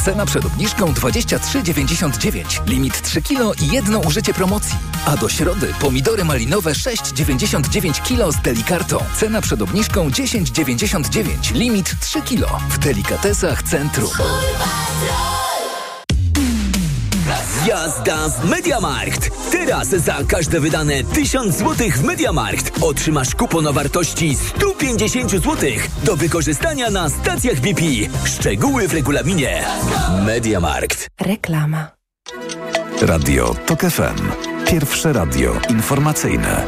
Cena przed obniżką 23,99. Limit 3 kg i jedno użycie promocji. A do środy pomidory malinowe 6,99 kg z Delikartą. Cena przed obniżką 10,99. Limit 3 kg. W Delikatesach Centrum. Jazda w Mediamarkt! Teraz za każde wydane 1000 zł w Mediamarkt otrzymasz kupon o wartości 150 zł do wykorzystania na stacjach BP. Szczegóły w regulaminie. Mediamarkt. Reklama. Radio TOK FM. Pierwsze radio informacyjne.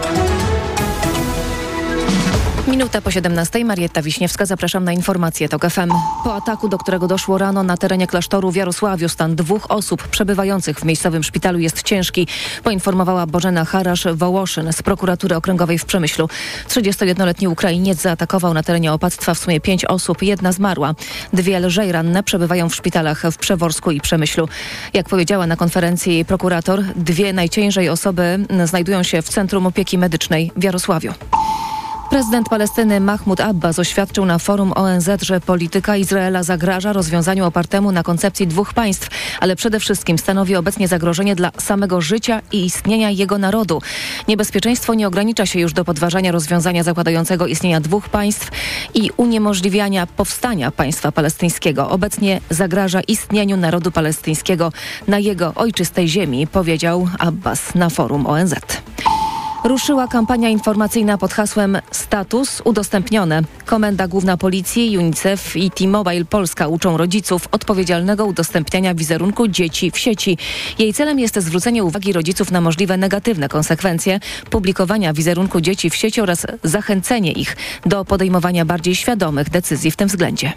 Minuta po 17. Marietta Wiśniewska, zapraszam na informacje TOK FM. Po ataku, do którego doszło rano na terenie klasztoru w Jarosławiu, stan 2 osób przebywających w miejscowym szpitalu jest ciężki, poinformowała Bożena Harasz-Wołoszyn z prokuratury okręgowej w Przemyślu. 31-letni Ukrainiec zaatakował na terenie opactwa w sumie 5 osób, 1 zmarła. 2 lżej ranne przebywają w szpitalach w Przeworsku i Przemyślu. Jak powiedziała na konferencji jej prokurator, 2 najciężej osoby znajdują się w Centrum Opieki Medycznej w Jarosławiu. Prezydent Palestyny Mahmud Abbas oświadczył na forum ONZ, że polityka Izraela zagraża rozwiązaniu opartemu na koncepcji 2 państw, ale przede wszystkim stanowi obecnie zagrożenie dla samego życia i istnienia jego narodu. Niebezpieczeństwo nie ogranicza się już do podważania rozwiązania zakładającego istnienia 2 państw i uniemożliwiania powstania państwa palestyńskiego. Obecnie zagraża istnieniu narodu palestyńskiego na jego ojczystej ziemi, powiedział Abbas na forum ONZ. Ruszyła kampania informacyjna pod hasłem Status udostępnione. Komenda Główna Policji, UNICEF i T-Mobile Polska uczą rodziców odpowiedzialnego udostępniania wizerunku dzieci w sieci. Jej celem jest zwrócenie uwagi rodziców na możliwe negatywne konsekwencje publikowania wizerunku dzieci w sieci oraz zachęcenie ich do podejmowania bardziej świadomych decyzji w tym względzie.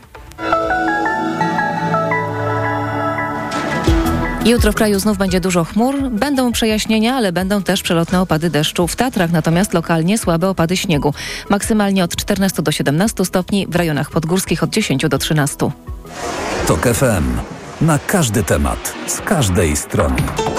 Jutro w kraju znów będzie dużo chmur, będą przejaśnienia, ale będą też przelotne opady deszczu. W Tatrach natomiast lokalnie słabe opady śniegu. Maksymalnie od 14 do 17 stopni, w rejonach podgórskich od 10 do 13. TOK FM. Na każdy temat, z każdej strony.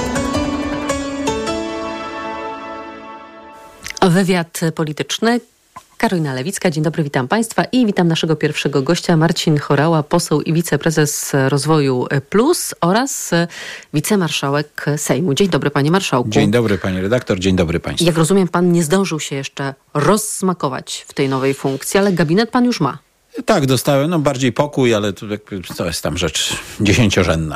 Wywiad polityczny. Karolina Lewicka, dzień dobry, witam Państwa i witam naszego pierwszego gościa, Marcin Horała, poseł i wiceprezes Rozwoju Plus oraz wicemarszałek Sejmu. Dzień dobry, panie marszałku. Dzień dobry, pani redaktor, dzień dobry państwu. Jak rozumiem, pan nie zdążył się jeszcze rozsmakować w tej nowej funkcji, ale gabinet pan już ma. Tak, dostałem, bardziej pokój, ale to jest tam rzecz 10-rzędna.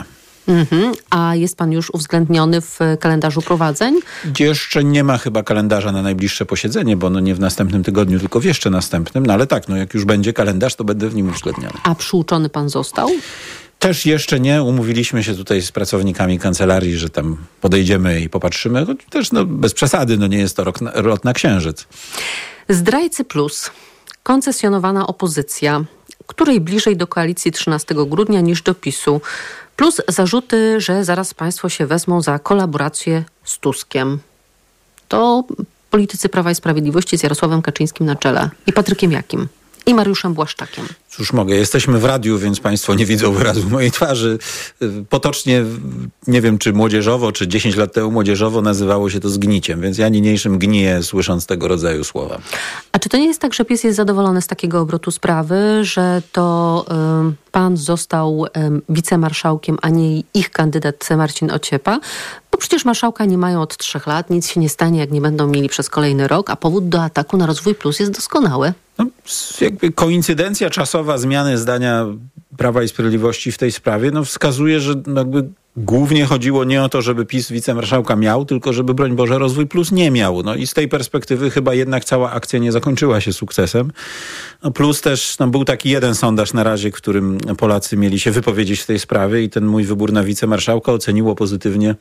A jest pan już uwzględniony w kalendarzu prowadzeń? Jeszcze nie ma chyba kalendarza na najbliższe posiedzenie, bo nie w następnym tygodniu, tylko w jeszcze następnym. No ale tak, jak już będzie kalendarz, to będę w nim uwzględniony. A przyuczony pan został? Też jeszcze nie. Umówiliśmy się tutaj z pracownikami kancelarii, że tam podejdziemy i popatrzymy. Też bez przesady, nie jest to lot na księżyc. Zdrajcy Plus. Koncesjonowana opozycja, której bliżej do koalicji 13 grudnia niż do PiS-u. Plus zarzuty, że zaraz państwo się wezmą za kolaborację z Tuskiem. To politycy Prawa i Sprawiedliwości z Jarosławem Kaczyńskim na czele i Patrykiem Jakim i Mariuszem Błaszczakiem. Cóż mogę, jesteśmy w radiu, więc państwo nie widzą wyrazu mojej twarzy. Potocznie, nie wiem czy młodzieżowo, czy 10 lat temu młodzieżowo nazywało się to zgniciem, więc ja niniejszym gniję, słysząc tego rodzaju słowa. A czy to nie jest tak, że PiS jest zadowolony z takiego obrotu sprawy, że to pan został wicemarszałkiem, a nie ich kandydat Marcin Ociepa? Bo przecież marszałka nie mają od 3 lat, nic się nie stanie, jak nie będą mieli przez kolejny rok, a powód do ataku na Rozwój Plus jest doskonały. Jakby koincydencja czasowa zmiany zdania Prawa i Sprawiedliwości w tej sprawie wskazuje, że głównie chodziło nie o to, żeby PiS wicemarszałka miał, tylko żeby, broń Boże, Rozwój Plus nie miał. I z tej perspektywy chyba jednak cała akcja nie zakończyła się sukcesem. Plus też był taki jeden sondaż na razie, w którym Polacy mieli się wypowiedzieć w tej sprawie i ten mój wybór na wicemarszałka oceniło pozytywnie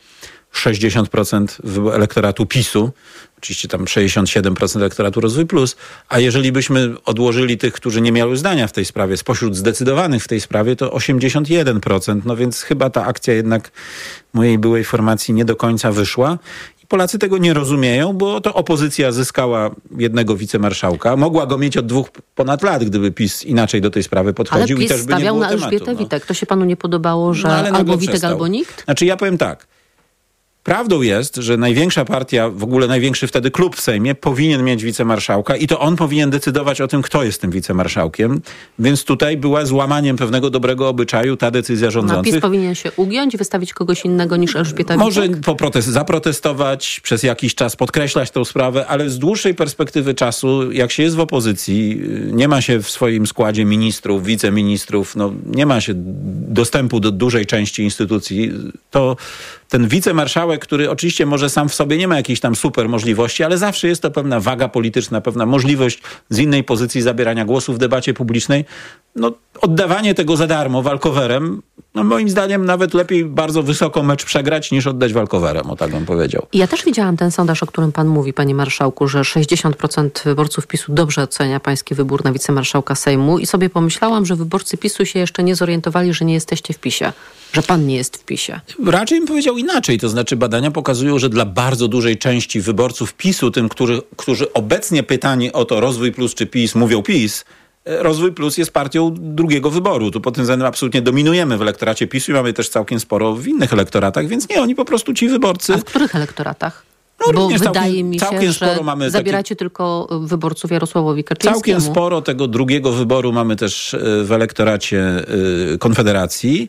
60% elektoratu PiS-u, oczywiście tam 67% elektoratu Rozwój Plus, a jeżeli byśmy odłożyli tych, którzy nie miały zdania w tej sprawie, spośród zdecydowanych w tej sprawie, to 81%, więc chyba ta akcja jednak mojej byłej formacji nie do końca wyszła. I Polacy tego nie rozumieją, bo to opozycja zyskała jednego wicemarszałka. Mogła go mieć od 2 ponad lat, gdyby PiS inaczej do tej sprawy podchodził. Ale PiS i też by nie stawiał było na Elżbietę tematu. Witek. To się panu nie podobało, że albo Witek, albo nikt? Znaczy ja powiem tak. Prawdą jest, że największa partia, w ogóle największy wtedy klub w Sejmie powinien mieć wicemarszałka i to on powinien decydować o tym, kto jest tym wicemarszałkiem. Więc tutaj była złamaniem pewnego dobrego obyczaju ta decyzja rządzących. PiS powinien się ugiąć, wystawić kogoś innego niż Elżbieta Witek? Może zaprotestować, przez jakiś czas podkreślać tę sprawę, ale z dłuższej perspektywy czasu, jak się jest w opozycji, nie ma się w swoim składzie ministrów, wiceministrów, nie ma się dostępu do dużej części instytucji, to ten wicemarszałek, który oczywiście może sam w sobie nie ma jakiejś tam super możliwości, ale zawsze jest to pewna waga polityczna, pewna możliwość z innej pozycji zabierania głosu w debacie publicznej. Oddawanie tego za darmo walkowerem, moim zdaniem nawet lepiej bardzo wysoko mecz przegrać, niż oddać walkowerem, tak bym powiedział. Ja też widziałam ten sondaż, o którym pan mówi, panie marszałku, że 60% wyborców PiS-u dobrze ocenia pański wybór na wicemarszałka Sejmu i sobie pomyślałam, że wyborcy PiS-u się jeszcze nie zorientowali, że nie jesteście w PiS-ie, że pan nie jest w PiS-ie. Raczej bym powiedział inaczej, to znaczy badania pokazują, że dla bardzo dużej części wyborców PiS-u, tym, którzy obecnie pytani o to Rozwój Plus czy PiS, mówią PiS, Rozwój Plus jest partią drugiego wyboru. Tu pod tym względem absolutnie dominujemy w elektoracie PiS-u i mamy też całkiem sporo w innych elektoratach, więc nie, oni po prostu ci wyborcy... A w których elektoratach? No, bo wydaje mi się, że zabieracie tylko wyborców Jarosławowi Kaczyńskiemu. Całkiem sporo tego drugiego wyboru mamy też w elektoracie Konfederacji.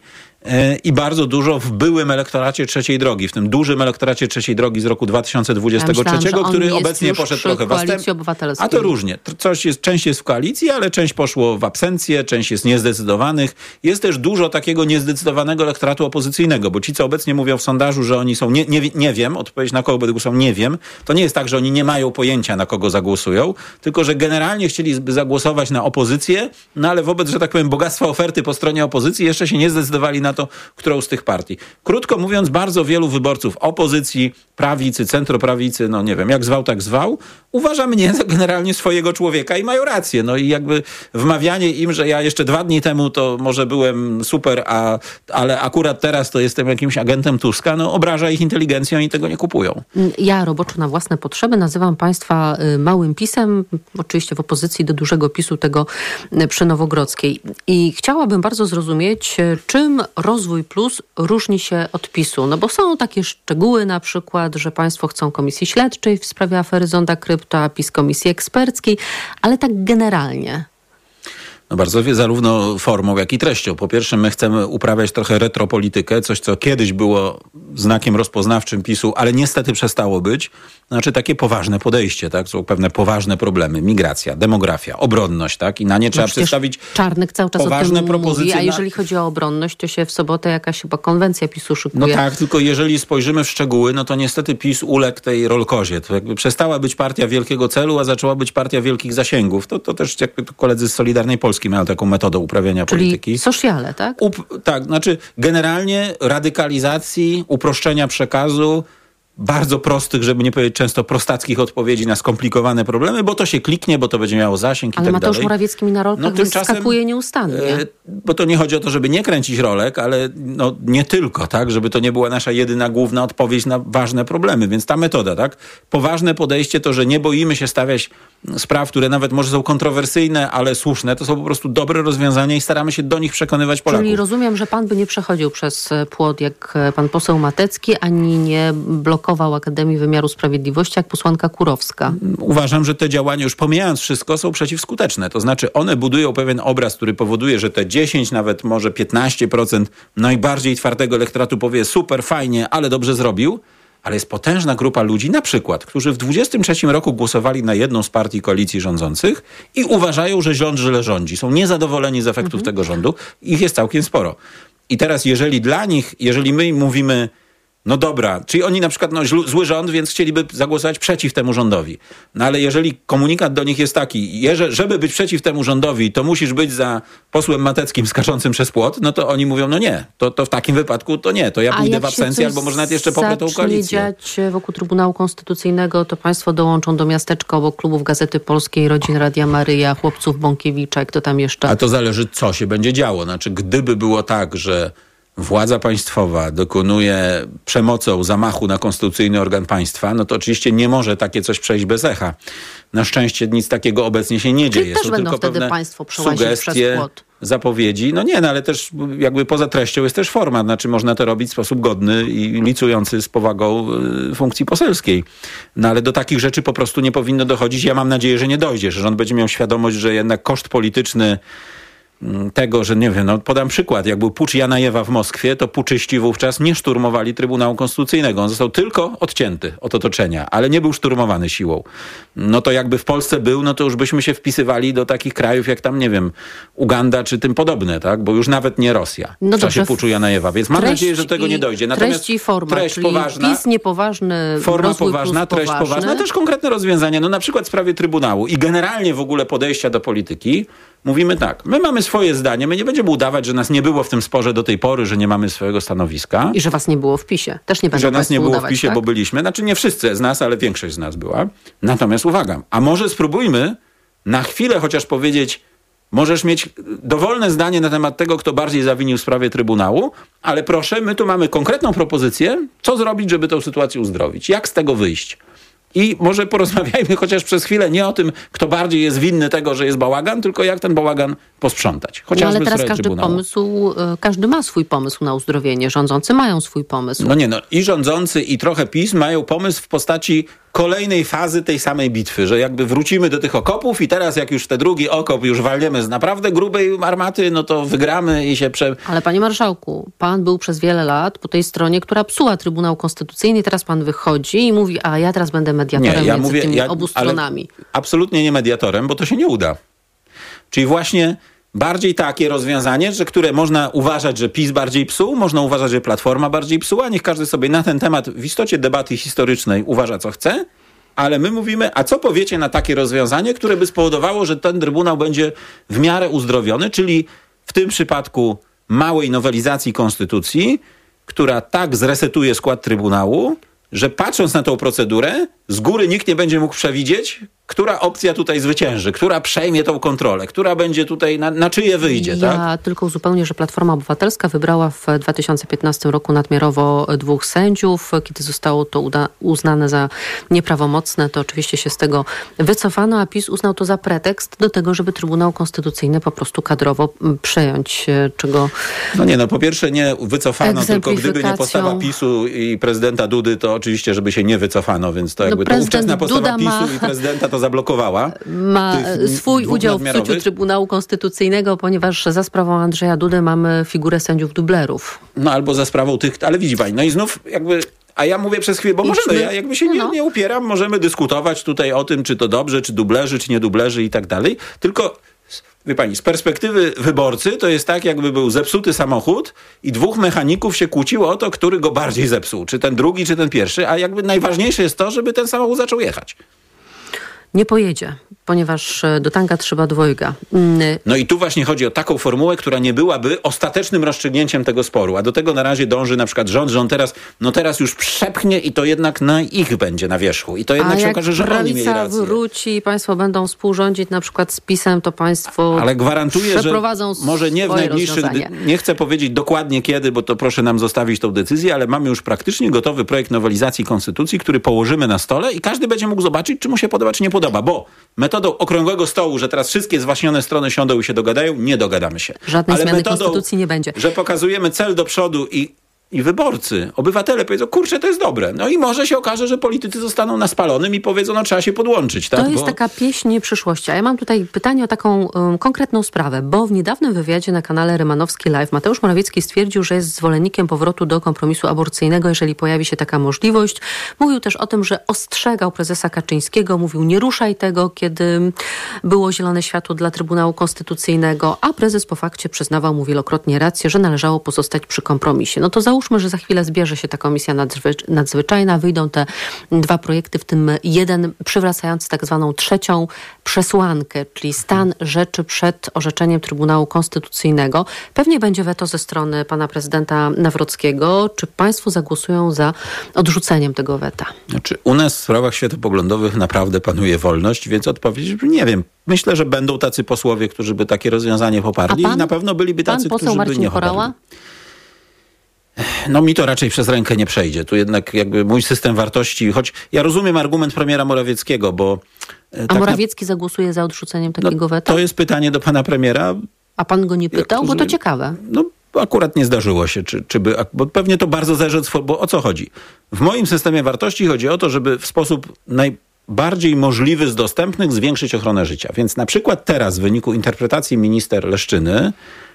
I bardzo dużo w byłym elektoracie Trzeciej Drogi, w tym dużym elektoracie Trzeciej Drogi z roku 2023, który obecnie poszedł trochę w odstęp. A to różnie. Część jest w koalicji, ale część poszło w absencję, część jest niezdecydowanych. Jest też dużo takiego niezdecydowanego elektoratu opozycyjnego, bo ci, co obecnie mówią w sondażu, że oni są nie wiem, odpowiedź na kogo będę głosował, nie wiem. To nie jest tak, że oni nie mają pojęcia, na kogo zagłosują, tylko że generalnie chcieliby zagłosować na opozycję, ale wobec, że tak powiem, bogactwa oferty po stronie opozycji jeszcze się nie zdecydowali na to, którą z tych partii. Krótko mówiąc, bardzo wielu wyborców opozycji, prawicy, centroprawicy, nie wiem, jak zwał, tak zwał, uważa mnie za generalnie swojego człowieka i mają rację. I jakby wmawianie im, że ja jeszcze 2 dni temu to może byłem super, ale akurat teraz to jestem jakimś agentem Tuska, obraża ich inteligencją i tego nie kupują. Ja roboczo na własne potrzeby nazywam państwa małym PiS-em, oczywiście w opozycji do dużego PiS-u, tego przy Nowogrodzkiej. I chciałabym bardzo zrozumieć, czym Rozwój Plus różni się od PiS-u. Bo są takie szczegóły, na przykład, że państwo chcą komisji śledczej w sprawie afery Zonda Krypto, a PiS komisji eksperckiej, ale tak generalnie. Bardzo zarówno formą, jak i treścią. Po pierwsze, my chcemy uprawiać trochę retropolitykę, coś, co kiedyś było znakiem rozpoznawczym PiS-u, ale niestety przestało być. Znaczy takie poważne podejście, tak? Są pewne poważne problemy. Migracja, demografia, obronność, tak? I na nie trzeba przedstawić Czarnek cały czas poważne o tym propozycje. Mówi, a jeżeli chodzi o obronność, to się w sobotę jakaś chyba konwencja PiS-u szykuje. Tak, tylko jeżeli spojrzymy w szczegóły, to niestety PiS uległ tej rolkozie. To jakby przestała być partia wielkiego celu, a zaczęła być partia wielkich zasięgów. To też jakby koledzy z Solidarnej Polski mają taką metodę uprawiania polityki. Czyli sociale, tak? Tak, znaczy generalnie radykalizacji, uproszczenia przekazu, bardzo prostych, żeby nie powiedzieć często prostackich odpowiedzi na skomplikowane problemy, bo to się kliknie, bo to będzie miało zasięg i tak dalej. Ale Mateusz Morawiecki mi na rolkach wyskakuje nieustannie. Bo to nie chodzi o to, żeby nie kręcić rolek, ale nie tylko, tak? Żeby to nie była nasza jedyna główna odpowiedź na ważne problemy. Więc ta metoda, tak? Poważne podejście to, że nie boimy się stawiać spraw, które nawet może są kontrowersyjne, ale słuszne, to są po prostu dobre rozwiązania i staramy się do nich przekonywać Polaków. Czyli rozumiem, że pan by nie przechodził przez płot jak pan poseł Matecki, ani nie blokował Akademii Wymiaru Sprawiedliwości jak posłanka Kurowska. Uważam, że te działania, już pomijając wszystko, są przeciwskuteczne. To znaczy one budują pewien obraz, który powoduje, że te 10, nawet może 15% najbardziej twardego elektoratu powie super, fajnie, ale dobrze zrobił. Ale jest potężna grupa ludzi, na przykład, którzy w 2023 roku głosowali na jedną z partii koalicji rządzących i uważają, że rząd źle rządzi. Są niezadowoleni z efektów tego rządu. Ich jest całkiem sporo. I teraz jeżeli my im mówimy, no dobra, czyli oni na przykład zły rząd, więc chcieliby zagłosować przeciw temu rządowi. Ale jeżeli komunikat do nich jest taki, żeby być przeciw temu rządowi, to musisz być za posłem Mateckim skaczącym przez płot, no to oni mówią, no nie, to w takim wypadku to nie, to ja pójdę w absencję albo może nawet jeszcze poprę tą koalicję. A jak się dziać wokół Trybunału Konstytucyjnego, to państwo dołączą do miasteczka obok klubów Gazety Polskiej, Rodzin Radia Maryja, Chłopców Bąkiewicza, jak to tam jeszcze. A to zależy, co się będzie działo. Znaczy, gdyby było tak, że władza państwowa dokonuje przemocą zamachu na konstytucyjny organ państwa, no to oczywiście nie może takie coś przejść bez echa. Na szczęście nic takiego obecnie się nie dzieje. Też są będą tylko wtedy państwo przełazić przez płot. zapowiedzi. Ale też jakby poza treścią jest też format. Znaczy można to robić w sposób godny i licujący z powagą funkcji poselskiej. Ale do takich rzeczy po prostu nie powinno dochodzić. Ja mam nadzieję, że nie dojdzie, że rząd będzie miał świadomość, że jednak koszt polityczny tego, że podam przykład, jak był pucz Janajewa w Moskwie, to puczyści wówczas nie szturmowali Trybunału Konstytucyjnego. On został tylko odcięty od otoczenia, ale nie był szturmowany siłą. To jakby w Polsce był, to już byśmy się wpisywali do takich krajów jak tam, Uganda czy tym podobne, tak? Bo już nawet nie Rosja w czasie puczu Janajewa. Więc mam nadzieję, że do tego nie dojdzie. Natomiast treść i forma, treść czyli poważna, PiS niepoważny, forma poważna, treść poważna, też konkretne rozwiązania, na przykład w sprawie Trybunału i generalnie w ogóle podejścia do polityki. Mówimy tak, my mamy swoje zdanie, my nie będziemy udawać, że nas nie było w tym sporze do tej pory, że nie mamy swojego stanowiska. I że was nie było w PiS-ie. Też nie będą że nas nie było udawać, w PiS-ie, tak? bo byliśmy. Znaczy nie wszyscy z nas, ale większość z nas była. Natomiast uwaga, a może spróbujmy na chwilę chociaż powiedzieć, możesz mieć dowolne zdanie na temat tego, kto bardziej zawinił w sprawie Trybunału, ale proszę, my tu mamy konkretną propozycję, co zrobić, żeby tę sytuację uzdrowić. Jak z tego wyjść? I może porozmawiajmy chociaż przez chwilę nie o tym, kto bardziej jest winny tego, że jest bałagan, tylko jak ten bałagan posprzątać. Chociażby ale teraz każdy ma swój pomysł na uzdrowienie. Rządzący mają swój pomysł. I rządzący i trochę PiS mają pomysł w postaci kolejnej fazy tej samej bitwy, że jakby wrócimy do tych okopów i teraz jak już te drugi okop już walniemy z naprawdę grubej armaty, to wygramy i się Ale panie marszałku, pan był przez wiele lat po tej stronie, która psuła Trybunał Konstytucyjny i teraz pan wychodzi i mówi, a ja teraz będę mediatorem między tymi obu stronami. Absolutnie nie mediatorem, bo to się nie uda. Czyli właśnie bardziej takie rozwiązanie, które można uważać, że PiS bardziej psuł, można uważać, że Platforma bardziej psuła. Niech każdy sobie na ten temat w istocie debaty historycznej uważa, co chce, ale my mówimy, a co powiecie na takie rozwiązanie, które by spowodowało, że ten Trybunał będzie w miarę uzdrowiony, czyli w tym przypadku małej nowelizacji Konstytucji, która tak zresetuje skład Trybunału, że patrząc na tą procedurę, z góry nikt nie będzie mógł przewidzieć, która opcja tutaj zwycięży, która przejmie tą kontrolę, która będzie tutaj, na czyje wyjdzie. Ja tylko uzupełnię, że Platforma Obywatelska wybrała w 2015 roku nadmiarowo 2 sędziów. Kiedy zostało to uznane za nieprawomocne, to oczywiście się z tego wycofano, a PiS uznał to za pretekst do tego, żeby Trybunał Konstytucyjny po prostu kadrowo przejąć, czego... po pierwsze nie wycofano, tylko gdyby nie postawa PiS-u i prezydenta Dudy, to oczywiście, żeby się nie wycofano, więc to jakby to ówczesna postawa PiS-u i prezydenta to zablokowała. Ma swój udział w psuciu Trybunału Konstytucyjnego, ponieważ za sprawą Andrzeja Dudy mamy figurę sędziów dublerów. Albo za sprawą tych, ale widzi pani, i znów jakby... A ja mówię przez chwilę, bo możemy, ja jakby się nie upieram, możemy dyskutować tutaj o tym, czy to dobrze, czy dublerzy, czy nie dublerzy i tak dalej. Tylko, wie pani, z perspektywy wyborcy to jest tak, jakby był zepsuty samochód i 2 mechaników się kłóciło o to, który go bardziej zepsuł. Czy ten drugi, czy ten pierwszy. A jakby najważniejsze jest to, żeby ten samochód zaczął jechać. Nie pojedzie, ponieważ do tanka trzeba 2. I tu właśnie chodzi o taką formułę, która nie byłaby ostatecznym rozstrzygnięciem tego sporu, a do tego na razie dąży na przykład rząd, że on teraz już przepchnie i to jednak na ich będzie na wierzchu. I to jednak się okaże, że oni mieli rację. Wróci i państwo będą współrządzić na przykład z PiS-em, to państwo ale gwarantuję, że może nie w najbliższych, nie chcę powiedzieć dokładnie kiedy, bo to proszę nam zostawić tą decyzję, ale mamy już praktycznie gotowy projekt nowelizacji Konstytucji, który położymy na stole i każdy będzie mógł zobaczyć, czy mu się podoba, czy nie podoba. Bo metodą okrągłego stołu, że teraz wszystkie zwaśnione strony siądą i się dogadają, nie dogadamy się. Żadnej zmiany konstytucji nie będzie. Że pokazujemy cel do przodu i wyborcy, obywatele powiedzą, kurczę, to jest dobre. I może się okaże, że politycy zostaną na spalonym i powiedzą, trzeba się podłączyć. Tak? To jest taka pieśń przyszłości. A ja mam tutaj pytanie o taką konkretną sprawę, bo w niedawnym wywiadzie na kanale Rymanowski Live Mateusz Morawiecki stwierdził, że jest zwolennikiem powrotu do kompromisu aborcyjnego, jeżeli pojawi się taka możliwość. Mówił też o tym, że ostrzegał prezesa Kaczyńskiego, mówił, nie ruszaj tego, kiedy było zielone światło dla Trybunału Konstytucyjnego, a prezes po fakcie przyznawał mu wielokrotnie rację, że należało pozostać przy kompromisie. To załóżmy, że za chwilę zbierze się ta komisja nadzwyczajna, wyjdą te 2 projekty, w tym jeden przywracający tak zwaną 3. przesłankę, czyli stan rzeczy przed orzeczeniem Trybunału Konstytucyjnego. Pewnie będzie weto ze strony pana prezydenta Nawrockiego. Czy państwo zagłosują za odrzuceniem tego weta? U nas w sprawach światopoglądowych naprawdę panuje wolność, więc odpowiedź, nie wiem. Myślę, że będą tacy posłowie, którzy by takie rozwiązanie poparli i na pewno byliby tacy, którzy by nie poparli. Mi to raczej przez rękę nie przejdzie. Tu jednak jakby mój system wartości, choć ja rozumiem argument premiera Morawieckiego, bo... A Morawiecki zagłosuje za odrzuceniem takiego weta? To jest pytanie do pana premiera. A pan go nie pytał? Bo to ciekawe. No akurat nie zdarzyło się, bo pewnie to bardzo zależy bo o co chodzi? W moim systemie wartości chodzi o to, żeby w sposób najbardziej możliwy z dostępnych zwiększyć ochronę życia. Więc na przykład teraz w wyniku interpretacji minister Leszczyny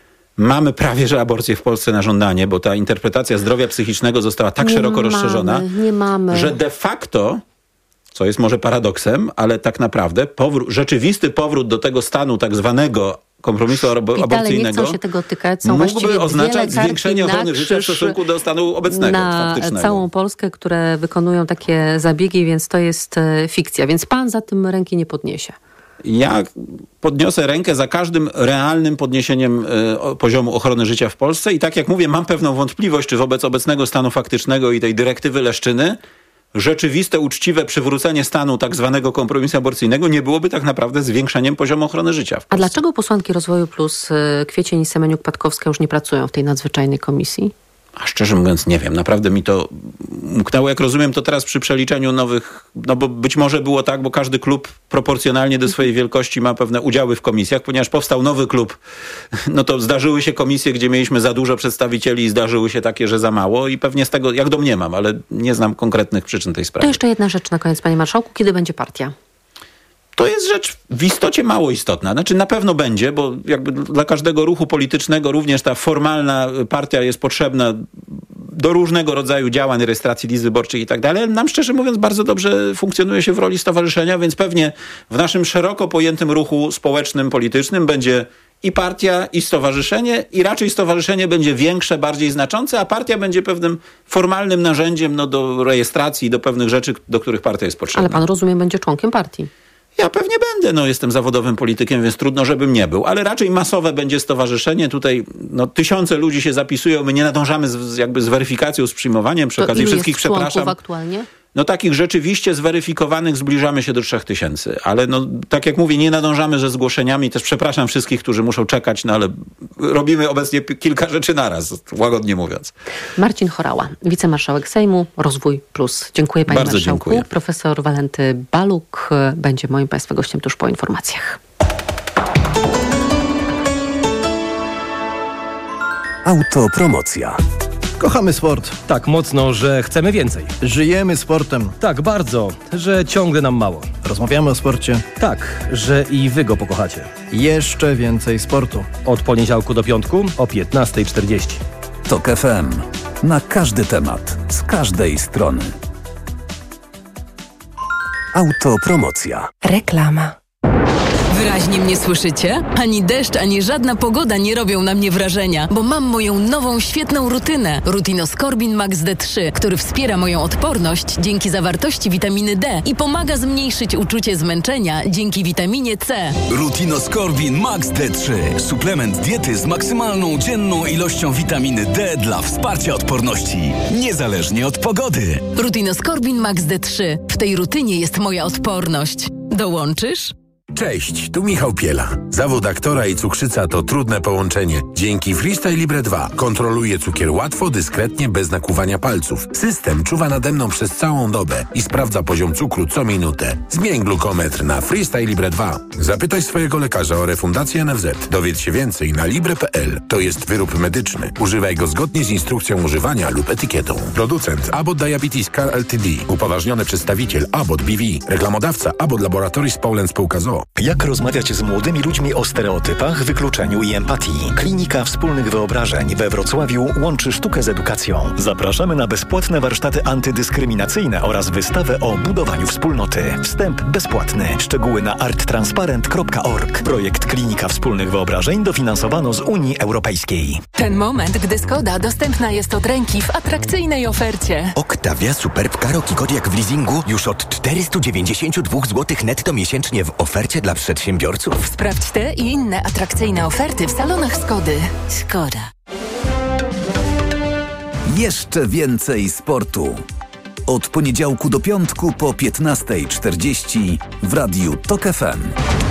mamy prawie że aborcję w Polsce na żądanie, bo ta interpretacja zdrowia psychicznego została tak szeroko rozszerzona, że de facto, co jest może paradoksem, ale tak naprawdę rzeczywisty powrót do tego stanu tak zwanego kompromisu aborcyjnego nie chcą się tego tykać. mógłby oznaczać zwiększenie ochrony życia w stosunku do stanu obecnego, faktycznego. Na całą Polskę, które wykonują takie zabiegi, więc to jest fikcja. Więc pan za tym ręki nie podniesie. Ja podniosę rękę za każdym realnym podniesieniem poziomu ochrony życia w Polsce i tak jak mówię, mam pewną wątpliwość, czy wobec obecnego stanu faktycznego i tej dyrektywy Leszczyny rzeczywiste, uczciwe przywrócenie stanu tak zwanego kompromisu aborcyjnego nie byłoby tak naprawdę zwiększeniem poziomu ochrony życia w Polsce. A dlaczego posłanki Rozwoju Plus Kwiecień i Semeniuk-Patkowska już nie pracują w tej nadzwyczajnej komisji? A szczerze mówiąc nie wiem, naprawdę mi to umknęło. Jak rozumiem, to teraz przy przeliczeniu nowych, no bo być może było tak, bo każdy klub proporcjonalnie do swojej wielkości ma pewne udziały w komisjach, ponieważ powstał nowy klub, no to zdarzyły się komisje, gdzie mieliśmy za dużo przedstawicieli i zdarzyły się takie, że za mało i pewnie z tego, jak domniemam, ale nie znam konkretnych przyczyn tej sprawy. To jeszcze jedna rzecz na koniec, panie marszałku. Kiedy będzie partia? To jest rzecz w istocie mało istotna. Znaczy na pewno będzie, bo jakby dla każdego ruchu politycznego również ta formalna partia jest potrzebna do różnego rodzaju działań, rejestracji list wyborczych i tak dalej. Nam szczerze mówiąc bardzo dobrze funkcjonuje się w roli stowarzyszenia, więc pewnie w naszym szeroko pojętym ruchu społecznym, politycznym będzie i partia, i stowarzyszenie i raczej stowarzyszenie będzie większe, bardziej znaczące, a partia będzie pewnym formalnym narzędziem do rejestracji i do pewnych rzeczy, do których partia jest potrzebna. Ale pan, rozumiem, będzie członkiem partii. Ja pewnie będę, jestem zawodowym politykiem, więc trudno, żebym nie był, ale raczej masowe będzie stowarzyszenie. Tutaj tysiące ludzi się zapisują, my nie nadążamy z weryfikacją, z przyjmowaniem. Przy okazji wszystkich przepraszam. Aktualnie? Takich rzeczywiście zweryfikowanych zbliżamy się do 3000, ale tak jak mówię, nie nadążamy ze zgłoszeniami. Też przepraszam wszystkich, którzy muszą czekać, ale robimy obecnie kilka rzeczy naraz, łagodnie mówiąc. Marcin Horała, wicemarszałek Sejmu, Rozwój Plus. Dziękuję panie Bardzo marszałku. Dziękuję. Profesor Walenty Baluk będzie moim państwa gościem tuż po informacjach. Autopromocja. Kochamy sport. Tak mocno, że chcemy więcej. Żyjemy sportem. Tak bardzo, że ciągle nam mało. Rozmawiamy o sporcie. Tak, że i wy go pokochacie. Jeszcze więcej sportu. Od poniedziałku do piątku o 15:40. TOK FM. Na każdy temat. Z każdej strony. Autopromocja. Reklama. Wyraźnie mnie słyszycie? Ani deszcz, ani żadna pogoda nie robią na mnie wrażenia, bo mam moją nową, świetną rutynę. Rutinoskorbin Max D3, który wspiera moją odporność dzięki zawartości witaminy D i pomaga zmniejszyć uczucie zmęczenia dzięki witaminie C. Rutinoskorbin Max D3. Suplement diety z maksymalną dzienną ilością witaminy D dla wsparcia odporności, niezależnie od pogody. Rutinoskorbin Max D3. W tej rutynie jest moja odporność. Dołączysz? Cześć, tu Michał Piela. Zawód aktora i cukrzyca to trudne połączenie. Dzięki Freestyle Libre 2 kontroluję cukier łatwo, dyskretnie, bez nakłuwania palców. System czuwa nade mną przez całą dobę i sprawdza poziom cukru co minutę. Zmień glukometr na Freestyle Libre 2. Zapytaj swojego lekarza o refundację NFZ. Dowiedz się więcej na libre.pl. To jest wyrób medyczny. Używaj go zgodnie z instrukcją używania lub etykietą. Producent Abbott Diabetes Care Ltd. Upoważniony przedstawiciel Abbott BV. Reklamodawca Abbott Laboratories Poland Spółka z o.o. Jak rozmawiać z młodymi ludźmi o stereotypach, wykluczeniu i empatii? Klinika Wspólnych Wyobrażeń we Wrocławiu łączy sztukę z edukacją. Zapraszamy na bezpłatne warsztaty antydyskryminacyjne oraz wystawę o budowaniu wspólnoty. Wstęp bezpłatny. Szczegóły na arttransparent.org. Projekt Klinika Wspólnych Wyobrażeń dofinansowano z Unii Europejskiej. Ten moment, gdy Skoda dostępna jest od ręki w atrakcyjnej ofercie. Octavia Superb Karoq i Kodiaq w leasingu już od 492 zł netto miesięcznie w ofercie dla przedsiębiorców. Sprawdź te i inne atrakcyjne oferty w salonach Skody. Skoda. Jeszcze więcej sportu. Od poniedziałku do piątku po 15:40 w Radiu TOK FM.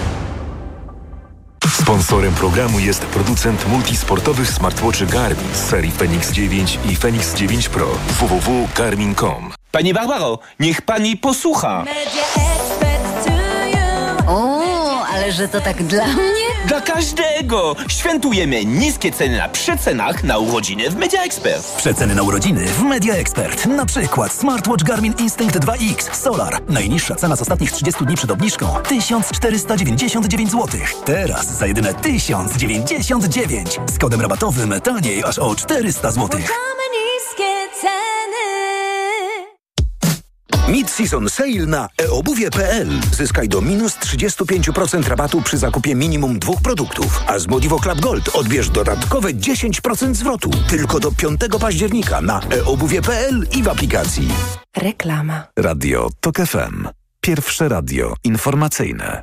Sponsorem programu jest producent multisportowych smartwatchy Garmin z serii Fenix 9 i Fenix 9 Pro. www.garmin.com. Pani Barbaro, niech pani posłucha. O, ale że to tak dla mnie? Dla każdego! Świętujemy niskie ceny na przecenach na urodziny w Media Expert. Przeceny na urodziny w Media Expert. Na przykład smartwatch Garmin Instinct 2X Solar. Najniższa cena z ostatnich 30 dni przed obniżką 1499 zł. Teraz za jedyne 1099. Z kodem rabatowym taniej aż o 400 zł. Mid-season sale na eobuwie.pl. Zyskaj do minus 35% rabatu przy zakupie minimum 2 produktów. A z Modivo Club Gold odbierz dodatkowe 10% zwrotu. Tylko do 5 października na eobuwie.pl i w aplikacji. Reklama. Radio TOK FM. Pierwsze radio informacyjne.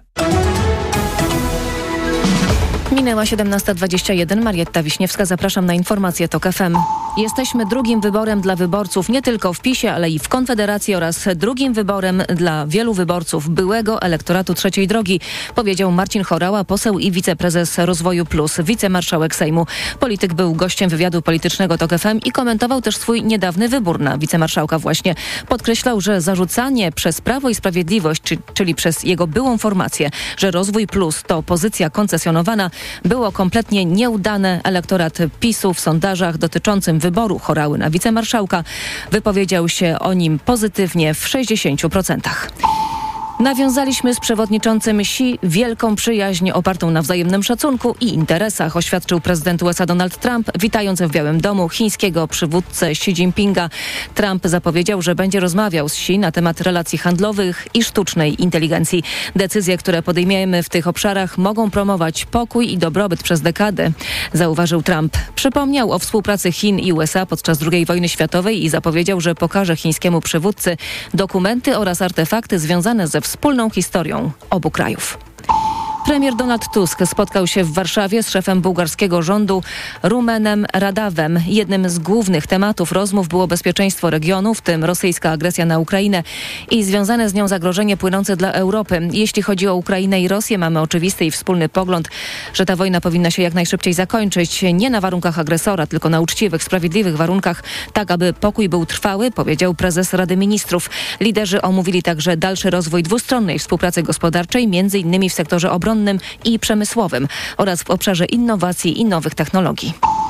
Minęła 17:21. Marietta Wiśniewska. Zapraszam na informacje TOK FM. Jesteśmy drugim wyborem dla wyborców nie tylko w PiS-ie, ale i w Konfederacji oraz drugim wyborem dla wielu wyborców byłego elektoratu trzeciej drogi, powiedział Marcin Horała, poseł i wiceprezes Rozwoju Plus, wicemarszałek Sejmu. Polityk był gościem wywiadu politycznego TOK FM i komentował też swój niedawny wybór na wicemarszałka właśnie. Podkreślał, że zarzucanie przez Prawo i Sprawiedliwość, czyli przez jego byłą formację, że Rozwój Plus to pozycja koncesjonowana, było kompletnie nieudane. Elektorat PiS-u w sondażach dotyczącym wyboru Horały na wicemarszałka wypowiedział się o nim pozytywnie w 60%. Nawiązaliśmy z przewodniczącym Xi wielką przyjaźń opartą na wzajemnym szacunku i interesach, oświadczył prezydent USA Donald Trump, witając w Białym Domu chińskiego przywódcę Xi Jinpinga. Trump zapowiedział, że będzie rozmawiał z Xi na temat relacji handlowych i sztucznej inteligencji. Decyzje, które podejmiemy w tych obszarach, mogą promować pokój i dobrobyt przez dekady, zauważył Trump. Przypomniał o współpracy Chin i USA podczas II wojny światowej i zapowiedział, że pokaże chińskiemu przywódcy dokumenty oraz artefakty związane ze wspólną historią obu krajów. Premier Donald Tusk spotkał się w Warszawie z szefem bułgarskiego rządu Rumenem Radawem. Jednym z głównych tematów rozmów było bezpieczeństwo regionu, w tym rosyjska agresja na Ukrainę i związane z nią zagrożenie płynące dla Europy. Jeśli chodzi o Ukrainę i Rosję, mamy oczywisty i wspólny pogląd, że ta wojna powinna się jak najszybciej zakończyć. Nie na warunkach agresora, tylko na uczciwych, sprawiedliwych warunkach, tak aby pokój był trwały, powiedział prezes Rady Ministrów. Liderzy omówili także dalszy rozwój dwustronnej współpracy gospodarczej, m.in. w sektorze obronnym i przemysłowym oraz w obszarze innowacji i nowych technologii.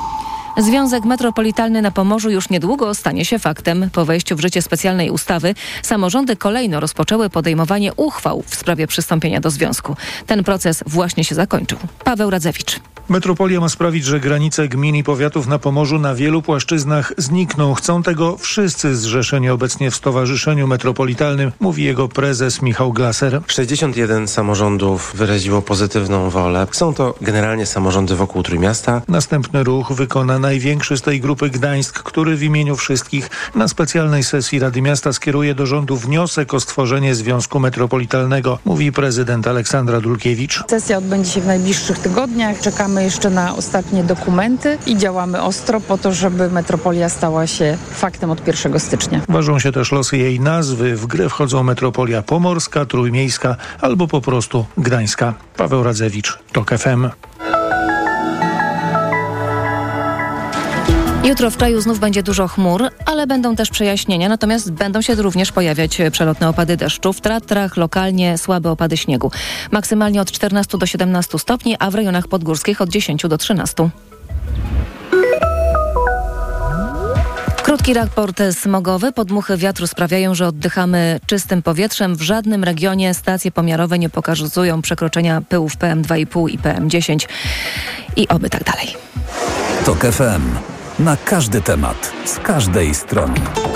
Związek Metropolitalny na Pomorzu już niedługo stanie się faktem. Po wejściu w życie specjalnej ustawy samorządy kolejno rozpoczęły podejmowanie uchwał w sprawie przystąpienia do związku. Ten proces właśnie się zakończył. Paweł Radzewicz. Metropolia ma sprawić, że granice gmin i powiatów na Pomorzu na wielu płaszczyznach znikną. Chcą tego wszyscy zrzeszeni obecnie w Stowarzyszeniu Metropolitalnym, mówi jego prezes Michał Glaser. 61 samorządów wyraziło pozytywną wolę. Są to generalnie samorządy wokół Trójmiasta. Następny ruch wykona największy z tej grupy Gdańsk, który w imieniu wszystkich na specjalnej sesji Rady Miasta skieruje do rządu wniosek o stworzenie Związku Metropolitalnego, mówi prezydent Aleksandra Dulkiewicz. Sesja odbędzie się w najbliższych tygodniach. Czekamy jeszcze na ostatnie dokumenty i działamy ostro po to, żeby metropolia stała się faktem od 1 stycznia. Ważą się też losy jej nazwy. W grę wchodzą metropolia pomorska, trójmiejska albo po prostu gdańska. Paweł Radzewicz, TOK FM. Jutro w kraju znów będzie dużo chmur, ale będą też przejaśnienia, natomiast będą się również pojawiać przelotne opady deszczu. W Tatrach lokalnie słabe opady śniegu. Maksymalnie od 14 do 17 stopni, a w rejonach podgórskich od 10 do 13. Krótki raport smogowy. Podmuchy wiatru sprawiają, że oddychamy czystym powietrzem. W żadnym regionie stacje pomiarowe nie pokazują przekroczenia pyłów PM2,5 i PM10. I oby tak dalej. TOK FM. Na każdy temat, z każdej strony.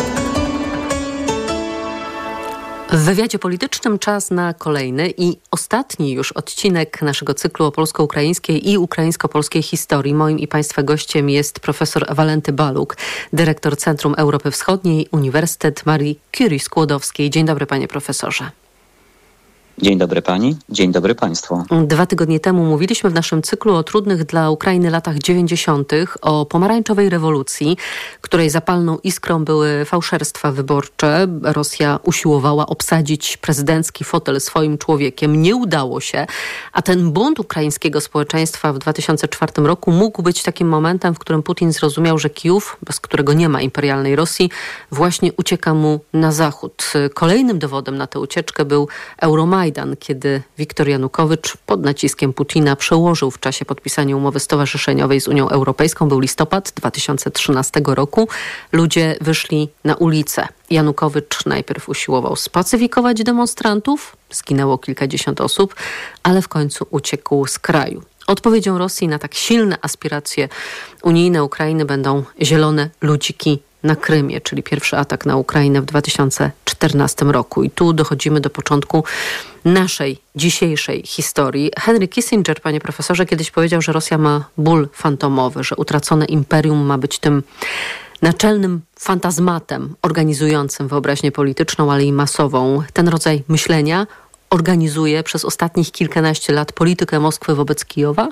W wywiadzie politycznym czas na kolejny i ostatni już odcinek naszego cyklu o polsko-ukraińskiej i ukraińsko-polskiej historii. Moim i Państwa gościem jest profesor Walenty Baluk, dyrektor Centrum Europy Wschodniej, Uniwersytet Marii Curie Skłodowskiej. Dzień dobry, panie profesorze. Dzień dobry pani, dzień dobry państwu. 2 tygodnie temu mówiliśmy w naszym cyklu o trudnych dla Ukrainy latach 90., o pomarańczowej rewolucji, której zapalną iskrą były fałszerstwa wyborcze. Rosja usiłowała obsadzić prezydencki fotel swoim człowiekiem. Nie udało się, a ten bunt ukraińskiego społeczeństwa w 2004 roku mógł być takim momentem, w którym Putin zrozumiał, że Kijów, bez którego nie ma imperialnej Rosji, właśnie ucieka mu na zachód. Kolejnym dowodem na tę ucieczkę był Euromajdan. Majdan, kiedy Wiktor Janukowycz pod naciskiem Putina przełożył w czasie podpisania umowy stowarzyszeniowej z Unią Europejską. Był listopad 2013 roku. Ludzie wyszli na ulicę. Janukowycz najpierw usiłował spacyfikować demonstrantów. Zginęło kilkadziesiąt osób, ale w końcu uciekł z kraju. Odpowiedzią Rosji na tak silne aspiracje unijne Ukrainy będą zielone ludziki na Krymie, czyli pierwszy atak na Ukrainę w 2014 roku. I tu dochodzimy do początku naszej dzisiejszej historii. Henry Kissinger, panie profesorze, kiedyś powiedział, że Rosja ma ból fantomowy, że utracone imperium ma być tym naczelnym fantazmatem organizującym wyobraźnię polityczną, ale i masową. Ten rodzaj myślenia organizuje przez ostatnich kilkanaście lat politykę Moskwy wobec Kijowa?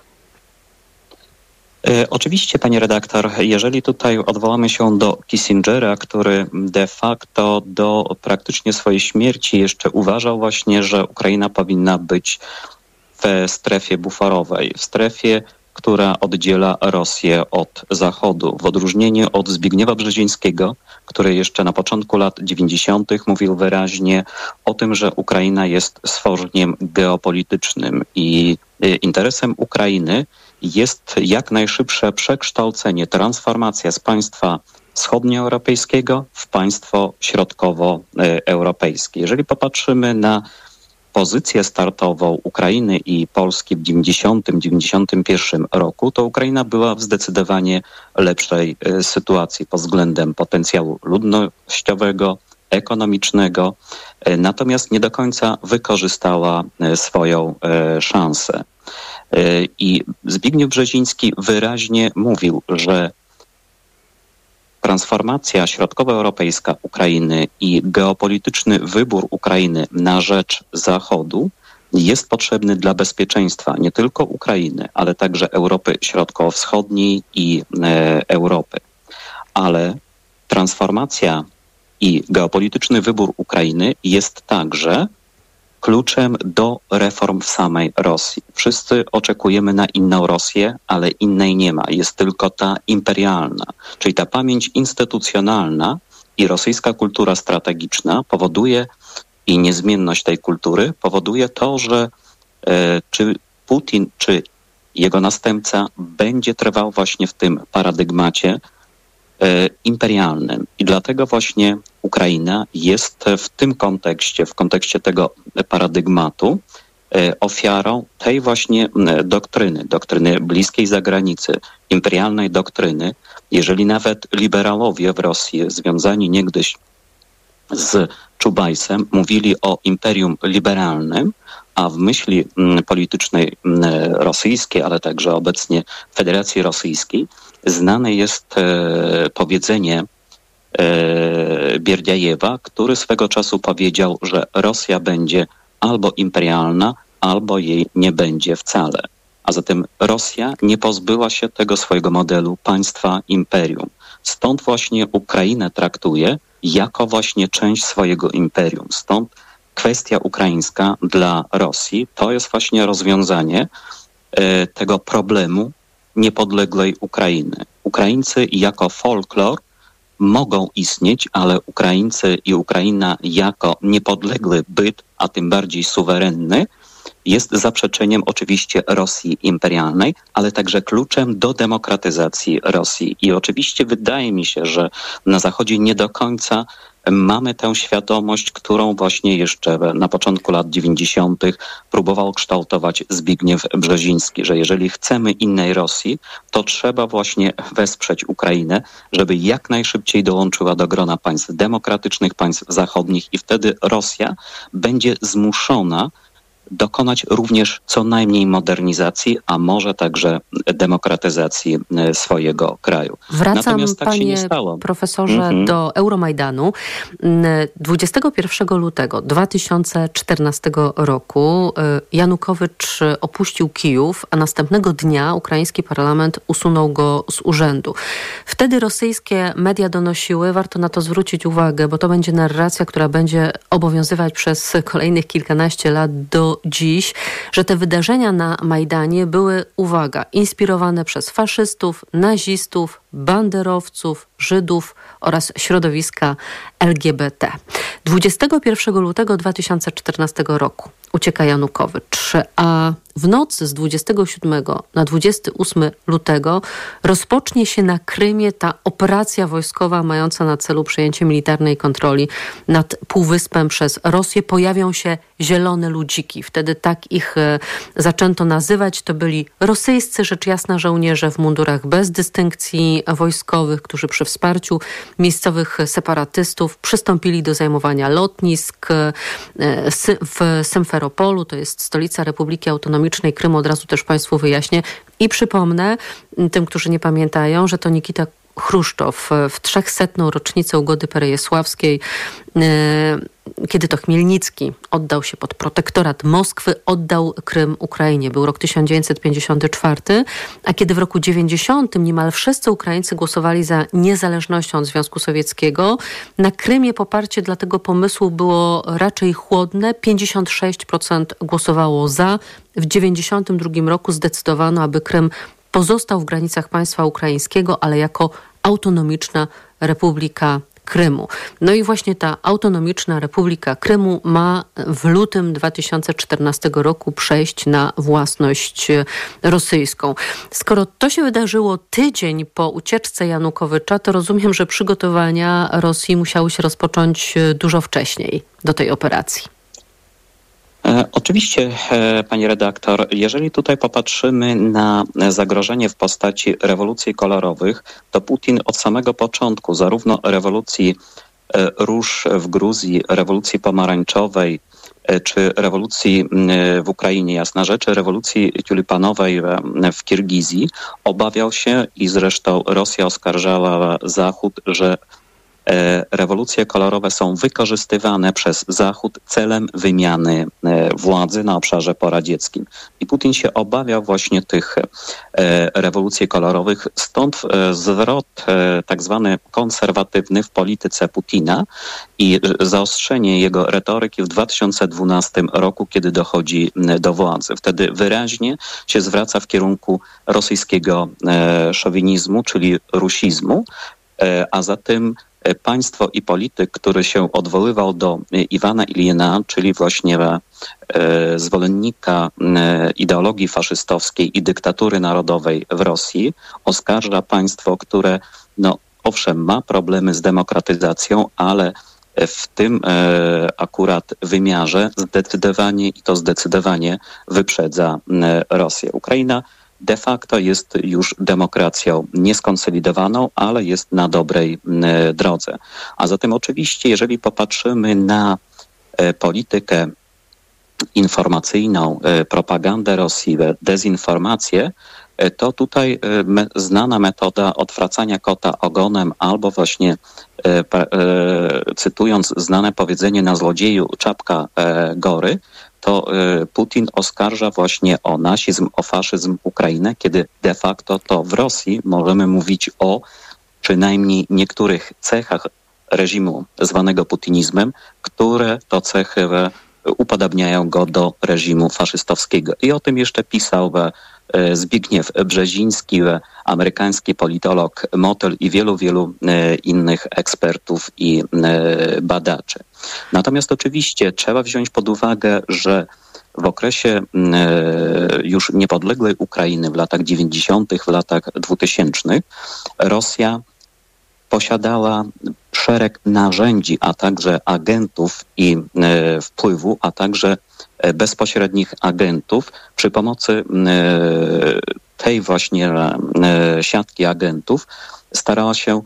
Oczywiście, pani redaktor, jeżeli tutaj odwołamy się do Kissingera, który de facto do praktycznie swojej śmierci jeszcze uważał właśnie, że Ukraina powinna być w strefie buforowej, w strefie, która oddziela Rosję od Zachodu. W odróżnieniu od Zbigniewa Brzezińskiego, który jeszcze na początku lat 90. mówił wyraźnie o tym, że Ukraina jest stworzeniem geopolitycznym i interesem Ukrainy jest jak najszybsze przekształcenie, transformacja z państwa wschodnioeuropejskiego w państwo środkowoeuropejskie. Jeżeli popatrzymy na pozycję startową Ukrainy i Polski w 90-91 roku, to Ukraina była w zdecydowanie lepszej sytuacji pod względem potencjału ludnościowego, ekonomicznego, natomiast nie do końca wykorzystała swoją szansę. I Zbigniew Brzeziński wyraźnie mówił, że transformacja środkowoeuropejska Ukrainy i geopolityczny wybór Ukrainy na rzecz Zachodu jest potrzebny dla bezpieczeństwa nie tylko Ukrainy, ale także Europy Środkowo-Wschodniej i Europy. Ale transformacja i geopolityczny wybór Ukrainy jest także kluczem do reform w samej Rosji. Wszyscy oczekujemy na inną Rosję, ale innej nie ma. Jest tylko ta imperialna, czyli ta pamięć instytucjonalna i rosyjska kultura strategiczna powoduje i niezmienność tej kultury powoduje to, że czy Putin, czy jego następca będzie trwał właśnie w tym paradygmacie imperialnym. I dlatego właśnie Ukraina jest w tym kontekście, w kontekście tego paradygmatu ofiarą tej właśnie doktryny bliskiej zagranicy, imperialnej doktryny. Jeżeli nawet liberalowie w Rosji związani niegdyś z Czubajsem mówili o imperium liberalnym, a w myśli politycznej rosyjskiej, ale także obecnie Federacji Rosyjskiej, znane jest powiedzenie Bierdiajewa, który swego czasu powiedział, że Rosja będzie albo imperialna, albo jej nie będzie wcale. A zatem Rosja nie pozbyła się tego swojego modelu państwa imperium. Stąd właśnie Ukrainę traktuje jako właśnie część swojego imperium. Stąd kwestia ukraińska dla Rosji to jest właśnie rozwiązanie tego problemu niepodległej Ukrainy. Ukraińcy jako folklor mogą istnieć, ale Ukraińcy i Ukraina jako niepodległy byt, a tym bardziej suwerenny, jest zaprzeczeniem oczywiście Rosji imperialnej, ale także kluczem do demokratyzacji Rosji. I oczywiście wydaje mi się, że na Zachodzie nie do końca mamy tę świadomość, którą właśnie jeszcze na początku lat 90. próbował kształtować Zbigniew Brzeziński, że jeżeli chcemy innej Rosji, to trzeba właśnie wesprzeć Ukrainę, żeby jak najszybciej dołączyła do grona państw demokratycznych, państw zachodnich i wtedy Rosja będzie zmuszona dokonać również co najmniej modernizacji, a może także demokratyzacji swojego kraju. Wracam, natomiast tak panie się nie stało. Profesorze, do Euromajdanu. 21 lutego 2014 roku Janukowycz opuścił Kijów, a następnego dnia ukraiński parlament usunął go z urzędu. Wtedy rosyjskie media donosiły, warto na to zwrócić uwagę, bo to będzie narracja, która będzie obowiązywać przez kolejnych kilkanaście lat do dziś, że te wydarzenia na Majdanie były, uwaga, inspirowane przez faszystów, nazistów, banderowców, Żydów oraz środowiska LGBT. 21 lutego 2014 roku ucieka Janukowycz, a w nocy z 27 na 28 lutego rozpocznie się na Krymie ta operacja wojskowa mająca na celu przejęcie militarnej kontroli nad Półwyspem przez Rosję. Pojawią się zielone ludziki. Wtedy tak ich zaczęto nazywać. To byli rosyjscy, rzecz jasna, żołnierze w mundurach bez dystynkcji wojskowych, którzy przy wsparciu miejscowych separatystów przystąpili do zajmowania lotnisk w Symferopolu, to jest stolica Republiki Autonomicznej Krymu. Od razu też Państwu wyjaśnię i przypomnę tym, którzy nie pamiętają, że to Nikita Chruszczow w 300. rocznicę ugody perejesławskiej, kiedy to Chmielnicki oddał się pod protektorat Moskwy, oddał Krym Ukrainie. Był rok 1954, a kiedy w roku 90 niemal wszyscy Ukraińcy głosowali za niezależnością od Związku Sowieckiego, na Krymie poparcie dla tego pomysłu było raczej chłodne. 56% głosowało za. W 92 roku zdecydowano, aby Krym pozostał w granicach państwa ukraińskiego, ale jako autonomiczna Republika Krymu. No i właśnie ta autonomiczna Republika Krymu ma w lutym 2014 roku przejść na własność rosyjską. Skoro to się wydarzyło tydzień po ucieczce Janukowycza, to rozumiem, że przygotowania Rosji musiały się rozpocząć dużo wcześniej do tej operacji. Oczywiście, pani redaktor, jeżeli tutaj popatrzymy na zagrożenie w postaci rewolucji kolorowych, to Putin od samego początku, zarówno rewolucji róż w Gruzji, rewolucji pomarańczowej, czy rewolucji w Ukrainie, jasna rzecz, rewolucji tulipanowej w Kirgizji, obawiał się i zresztą Rosja oskarżała Zachód, że rewolucje kolorowe są wykorzystywane przez Zachód celem wymiany władzy na obszarze poradzieckim. I Putin się obawiał właśnie tych rewolucji kolorowych, stąd zwrot tak zwany konserwatywny w polityce Putina i zaostrzenie jego retoryki w 2012 roku, kiedy dochodzi do władzy. Wtedy wyraźnie się zwraca w kierunku rosyjskiego szowinizmu, czyli rusizmu, a zatem państwo i polityk, który się odwoływał do Iwana Iljina, czyli właśnie zwolennika ideologii faszystowskiej i dyktatury narodowej w Rosji, oskarża państwo, które owszem ma problemy z demokratyzacją, ale w tym akurat wymiarze zdecydowanie wyprzedza Rosję. Ukraina de facto jest już demokracją nieskonsolidowaną, ale jest na dobrej drodze. A zatem oczywiście, jeżeli popatrzymy na politykę informacyjną, propagandę Rosji, dezinformację, to tutaj znana metoda odwracania kota ogonem albo właśnie cytując znane powiedzenie na złodzieju czapka gory, to Putin oskarża właśnie o nazizm, o faszyzm Ukrainę, kiedy de facto to w Rosji możemy mówić o przynajmniej niektórych cechach reżimu zwanego putinizmem, które to cechy upodabniają go do reżimu faszystowskiego. I o tym jeszcze pisał Zbigniew Brzeziński, amerykański politolog Motyl i wielu innych ekspertów i badaczy. Natomiast oczywiście trzeba wziąć pod uwagę, że w okresie już niepodległej Ukrainy w latach 90., w latach 2000 Rosja posiadała szereg narzędzi, a także agentów i wpływu, a także bezpośrednich agentów. Przy pomocy tej właśnie siatki agentów starała się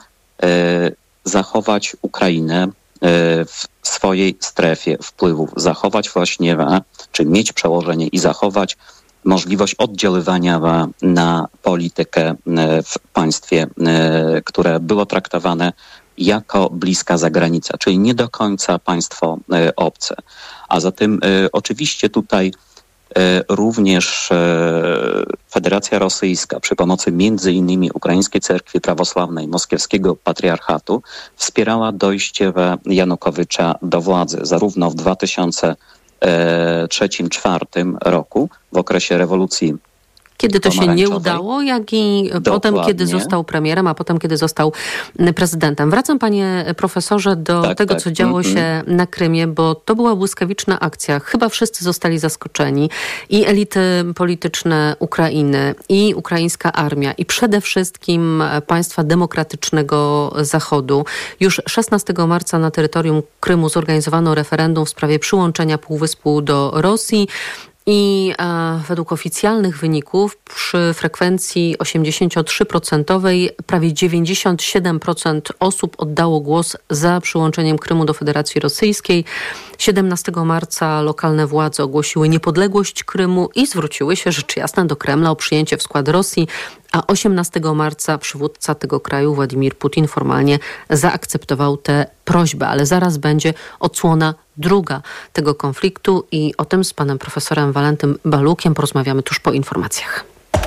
zachować Ukrainę w swojej strefie wpływów, zachować właśnie, czy mieć przełożenie i zachować możliwość oddziaływania na politykę w państwie, które było traktowane jako bliska zagranica, czyli nie do końca państwo obce. A zatem oczywiście tutaj również Federacja Rosyjska przy pomocy między innymi Ukraińskiej Cerkwi Prawosławnej, Moskiewskiego Patriarchatu wspierała dojście Janukowycza do władzy zarówno w 2003-2004 roku w okresie rewolucji kiedy to się nie udało, jak i potem, kiedy został premierem, a potem, kiedy został prezydentem. Wracam, panie profesorze, do tego, co działo się na Krymie, bo to była błyskawiczna akcja. Chyba wszyscy zostali zaskoczeni. I elity polityczne Ukrainy, i ukraińska armia, i przede wszystkim państwa demokratycznego Zachodu. Już 16 marca na terytorium Krymu zorganizowano referendum w sprawie przyłączenia półwyspu do Rosji. I według oficjalnych wyników przy frekwencji 83% prawie 97% osób oddało głos za przyłączeniem Krymu do Federacji Rosyjskiej. 17 marca lokalne władze ogłosiły niepodległość Krymu i zwróciły się rzecz jasna do Kremla o przyjęcie w skład Rosji, a 18 marca przywódca tego kraju, Władimir Putin, formalnie zaakceptował tę prośbę. Ale zaraz będzie odsłona druga tego konfliktu i o tym z panem profesorem Walentym Balukiem porozmawiamy tuż po informacjach.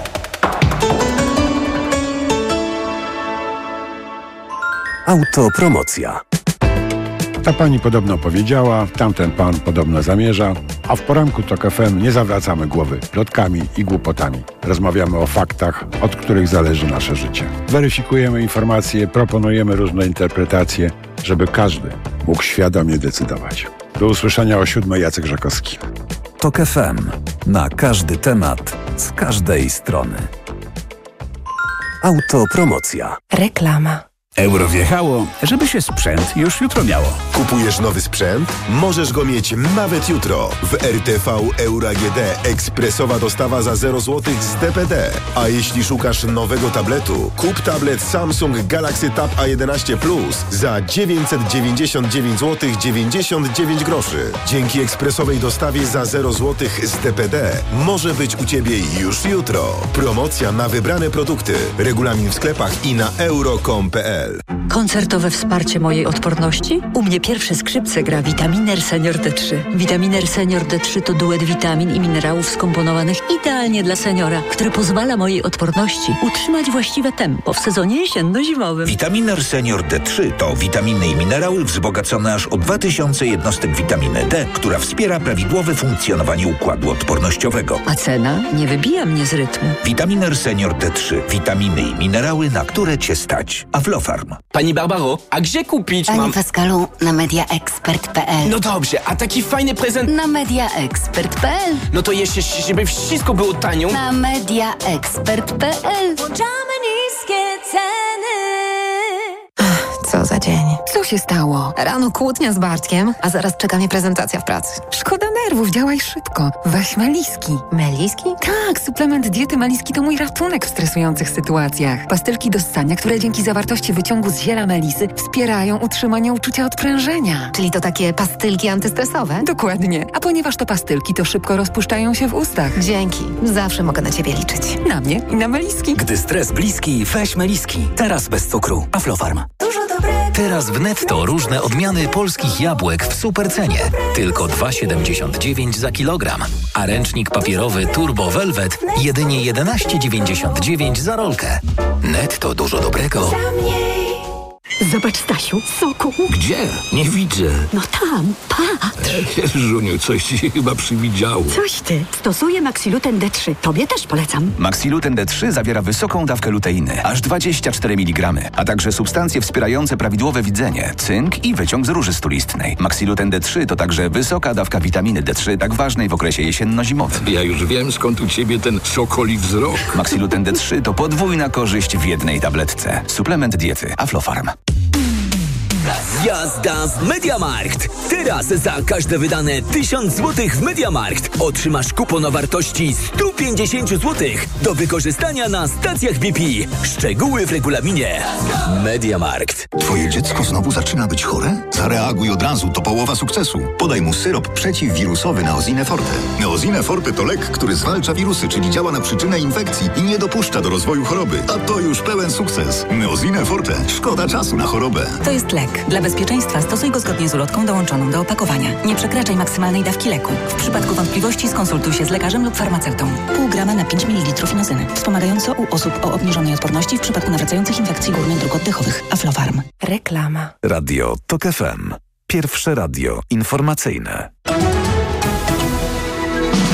Autopromocja. Ta pani podobno powiedziała, tamten pan podobno zamierza, a w poranku TOK FM nie zawracamy głowy plotkami i głupotami. Rozmawiamy o faktach, od których zależy nasze życie. Weryfikujemy informacje, proponujemy różne interpretacje, żeby każdy mógł świadomie decydować. Do usłyszenia o 7:00. Jacek Żakowski. TOK FM. Na każdy temat, z każdej strony. Autopromocja. Reklama. Euro wjechało, żeby się sprzęt już jutro miało. Kupujesz nowy sprzęt? Możesz go mieć nawet jutro. W RTV Euro AGD ekspresowa dostawa za 0 zł z DPD. A jeśli szukasz nowego tabletu, kup tablet Samsung Galaxy Tab A11 Plus za 999 zł 99 groszy. Dzięki ekspresowej dostawie za 0 zł z DPD może być u Ciebie już jutro. Promocja na wybrane produkty. Regulamin w sklepach i na euro.com.pl. Koncertowe wsparcie mojej odporności? U mnie pierwsze skrzypce gra Vitaminer Senior D3. Vitaminer Senior D3 to duet witamin i minerałów skomponowanych idealnie dla seniora, który pozwala mojej odporności utrzymać właściwe tempo w sezonie jesienno-zimowym. Vitaminer Senior D3 to witaminy i minerały wzbogacone aż o 2000 jednostek witaminy D, która wspiera prawidłowe funkcjonowanie układu odpornościowego. A cena nie wybija mnie z rytmu. Vitaminer Senior D3. Witaminy i minerały, na które Cię stać. Aflofarm. Pani Barbaro, a gdzie kupić Panie Pascalu, na mediaexpert.pl. No dobrze, a taki fajny prezent... Na mediaexpert.pl. No to jeszcze, żeby wszystko było tanio. Na mediaexpert.pl. Włączamy niskie ceny. Co za dzień. Co się stało? Rano kłótnia z Bartkiem, a zaraz czeka mnie prezentacja w pracy. Szkoda nerwów, działaj szybko. Weź Meliski. Meliski? Tak, suplement diety Meliski to mój ratunek w stresujących sytuacjach. Pastylki do ssania, które dzięki zawartości wyciągu z ziela melisy wspierają utrzymanie uczucia odprężenia. Czyli to takie pastylki antystresowe? Dokładnie. A ponieważ to pastylki, to szybko rozpuszczają się w ustach. Dzięki. Zawsze mogę na Ciebie liczyć. Na mnie i na Meliski. Gdy stres bliski, weź Meliski. Teraz bez cukru. Aflofarm. Teraz w Netto różne odmiany polskich jabłek w supercenie. Tylko 2,79 za kilogram. A ręcznik papierowy Turbo Velvet jedynie 11,99 za rolkę. Netto, dużo dobrego. Zobacz, Stasiu, soku. Gdzie? Nie widzę. No tam, patrz. Żuniu, coś ci się chyba przywidziało. Coś ty. Stosuję Maxiluten D3. Tobie też polecam. Maxiluten D3 zawiera wysoką dawkę luteiny, aż 24 mg, a także substancje wspierające prawidłowe widzenie, cynk i wyciąg z róży stulistnej. Maxiluten D3 to także wysoka dawka witaminy D3, tak ważnej w okresie jesienno-zimowym. Ja już wiem, skąd u ciebie ten sokoli wzrok. Maxiluten D3 to podwójna korzyść w jednej tabletce. Suplement diety Aflofarm. Jazda w Mediamarkt! Teraz za każde wydane 1000 zł w Mediamarkt otrzymasz kupon o wartości 150 zł do wykorzystania na stacjach BP. Szczegóły w regulaminie. Mediamarkt. Twoje dziecko znowu zaczyna być chore? Zareaguj od razu, to połowa sukcesu. Podaj mu syrop przeciwwirusowy Neosine Forte. Neosine Forte to lek, który zwalcza wirusy, czyli działa na przyczynę infekcji i nie dopuszcza do rozwoju choroby. A to już pełen sukces. Neosine Forte. Szkoda czasu na chorobę. To jest lek. Dla bezpieczeństwa stosuj go zgodnie z ulotką dołączoną do opakowania. Nie przekraczaj maksymalnej dawki leku. W przypadku wątpliwości skonsultuj się z lekarzem lub farmaceutą. Pół grama na 5 ml inozyny. Wspomagająco u osób o obniżonej odporności w przypadku nawracających infekcji górnych dróg oddechowych. Aflofarm. Reklama. Radio TOK FM. Pierwsze radio informacyjne.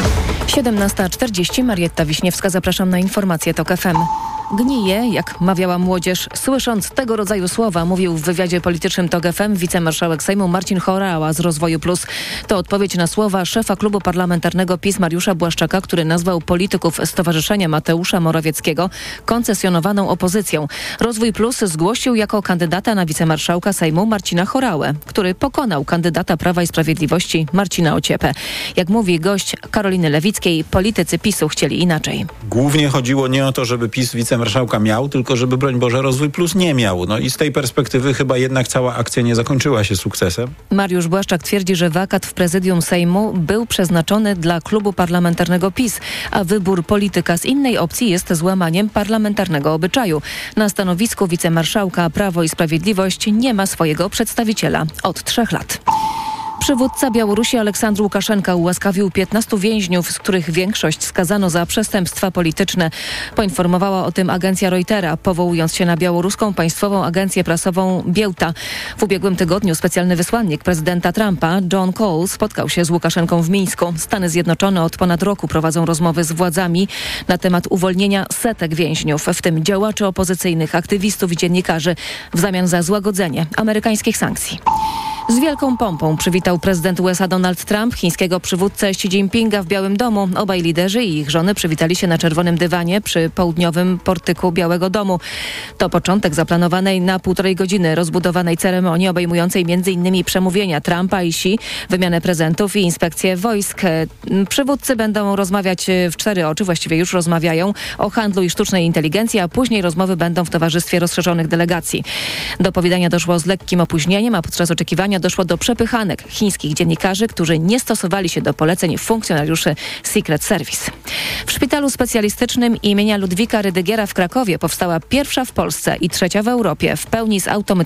17:40, Marietta Wiśniewska, zapraszam na informacje TOK FM. Gnije, jak mawiała młodzież. Słysząc tego rodzaju słowa, mówił w wywiadzie politycznym TOK FM wicemarszałek Sejmu Marcin Horała z Rozwoju Plus. To odpowiedź na słowa szefa klubu parlamentarnego PiS Mariusza Błaszczaka, który nazwał polityków Stowarzyszenia Mateusza Morawieckiego koncesjonowaną opozycją. Rozwój Plus zgłosił jako kandydata na wicemarszałka Sejmu Marcina Horałę, który pokonał kandydata Prawa i Sprawiedliwości Marcina Ociepę. Jak mówi gość Karoliny Lewickiej, politycy PiS-u chcieli inaczej. Głównie chodziło nie o to, żeby PiS wicemarszałka miał, tylko żeby, broń Boże, Rozwój Plus nie miał. No i z tej perspektywy chyba jednak cała akcja nie zakończyła się sukcesem. Mariusz Błaszczak twierdzi, że wakat w prezydium Sejmu był przeznaczony dla klubu parlamentarnego PiS, a wybór polityka z innej opcji jest złamaniem parlamentarnego obyczaju. Na stanowisku wicemarszałka Prawo i Sprawiedliwość nie ma swojego przedstawiciela od 3 lat. Przywódca Białorusi Aleksandr Łukaszenka ułaskawił 15 więźniów, z których większość skazano za przestępstwa polityczne. Poinformowała o tym agencja Reutera, powołując się na białoruską państwową agencję prasową Białta. W ubiegłym tygodniu specjalny wysłannik prezydenta Trumpa, John Cole, spotkał się z Łukaszenką w Mińsku. Stany Zjednoczone od ponad roku prowadzą rozmowy z władzami na temat uwolnienia setek więźniów, w tym działaczy opozycyjnych, aktywistów i dziennikarzy, w zamian za złagodzenie amerykańskich sankcji. Z wielką pompą przywitał prezydent USA Donald Trump chińskiego przywódcę Xi Jinpinga w Białym Domu. Obaj liderzy i ich żony przywitali się na czerwonym dywanie przy południowym portyku Białego Domu. To początek zaplanowanej na 1,5 godziny rozbudowanej ceremonii obejmującej m.in. przemówienia Trumpa i Xi, wymianę prezentów i inspekcję wojsk. Przywódcy będą rozmawiać w 4 oczy, właściwie już rozmawiają o handlu i sztucznej inteligencji, a później rozmowy będą w towarzystwie rozszerzonych delegacji. Do powiadania doszło z lekkim opóźnieniem, a podczas oczekiwania doszło do przepychanek chińskich dziennikarzy, którzy nie stosowali się do poleceń funkcjonariuszy Secret Service. W szpitalu specjalistycznym imienia Ludwika Rydygiera w Krakowie powstała pierwsza w Polsce i trzecia w Europie w pełni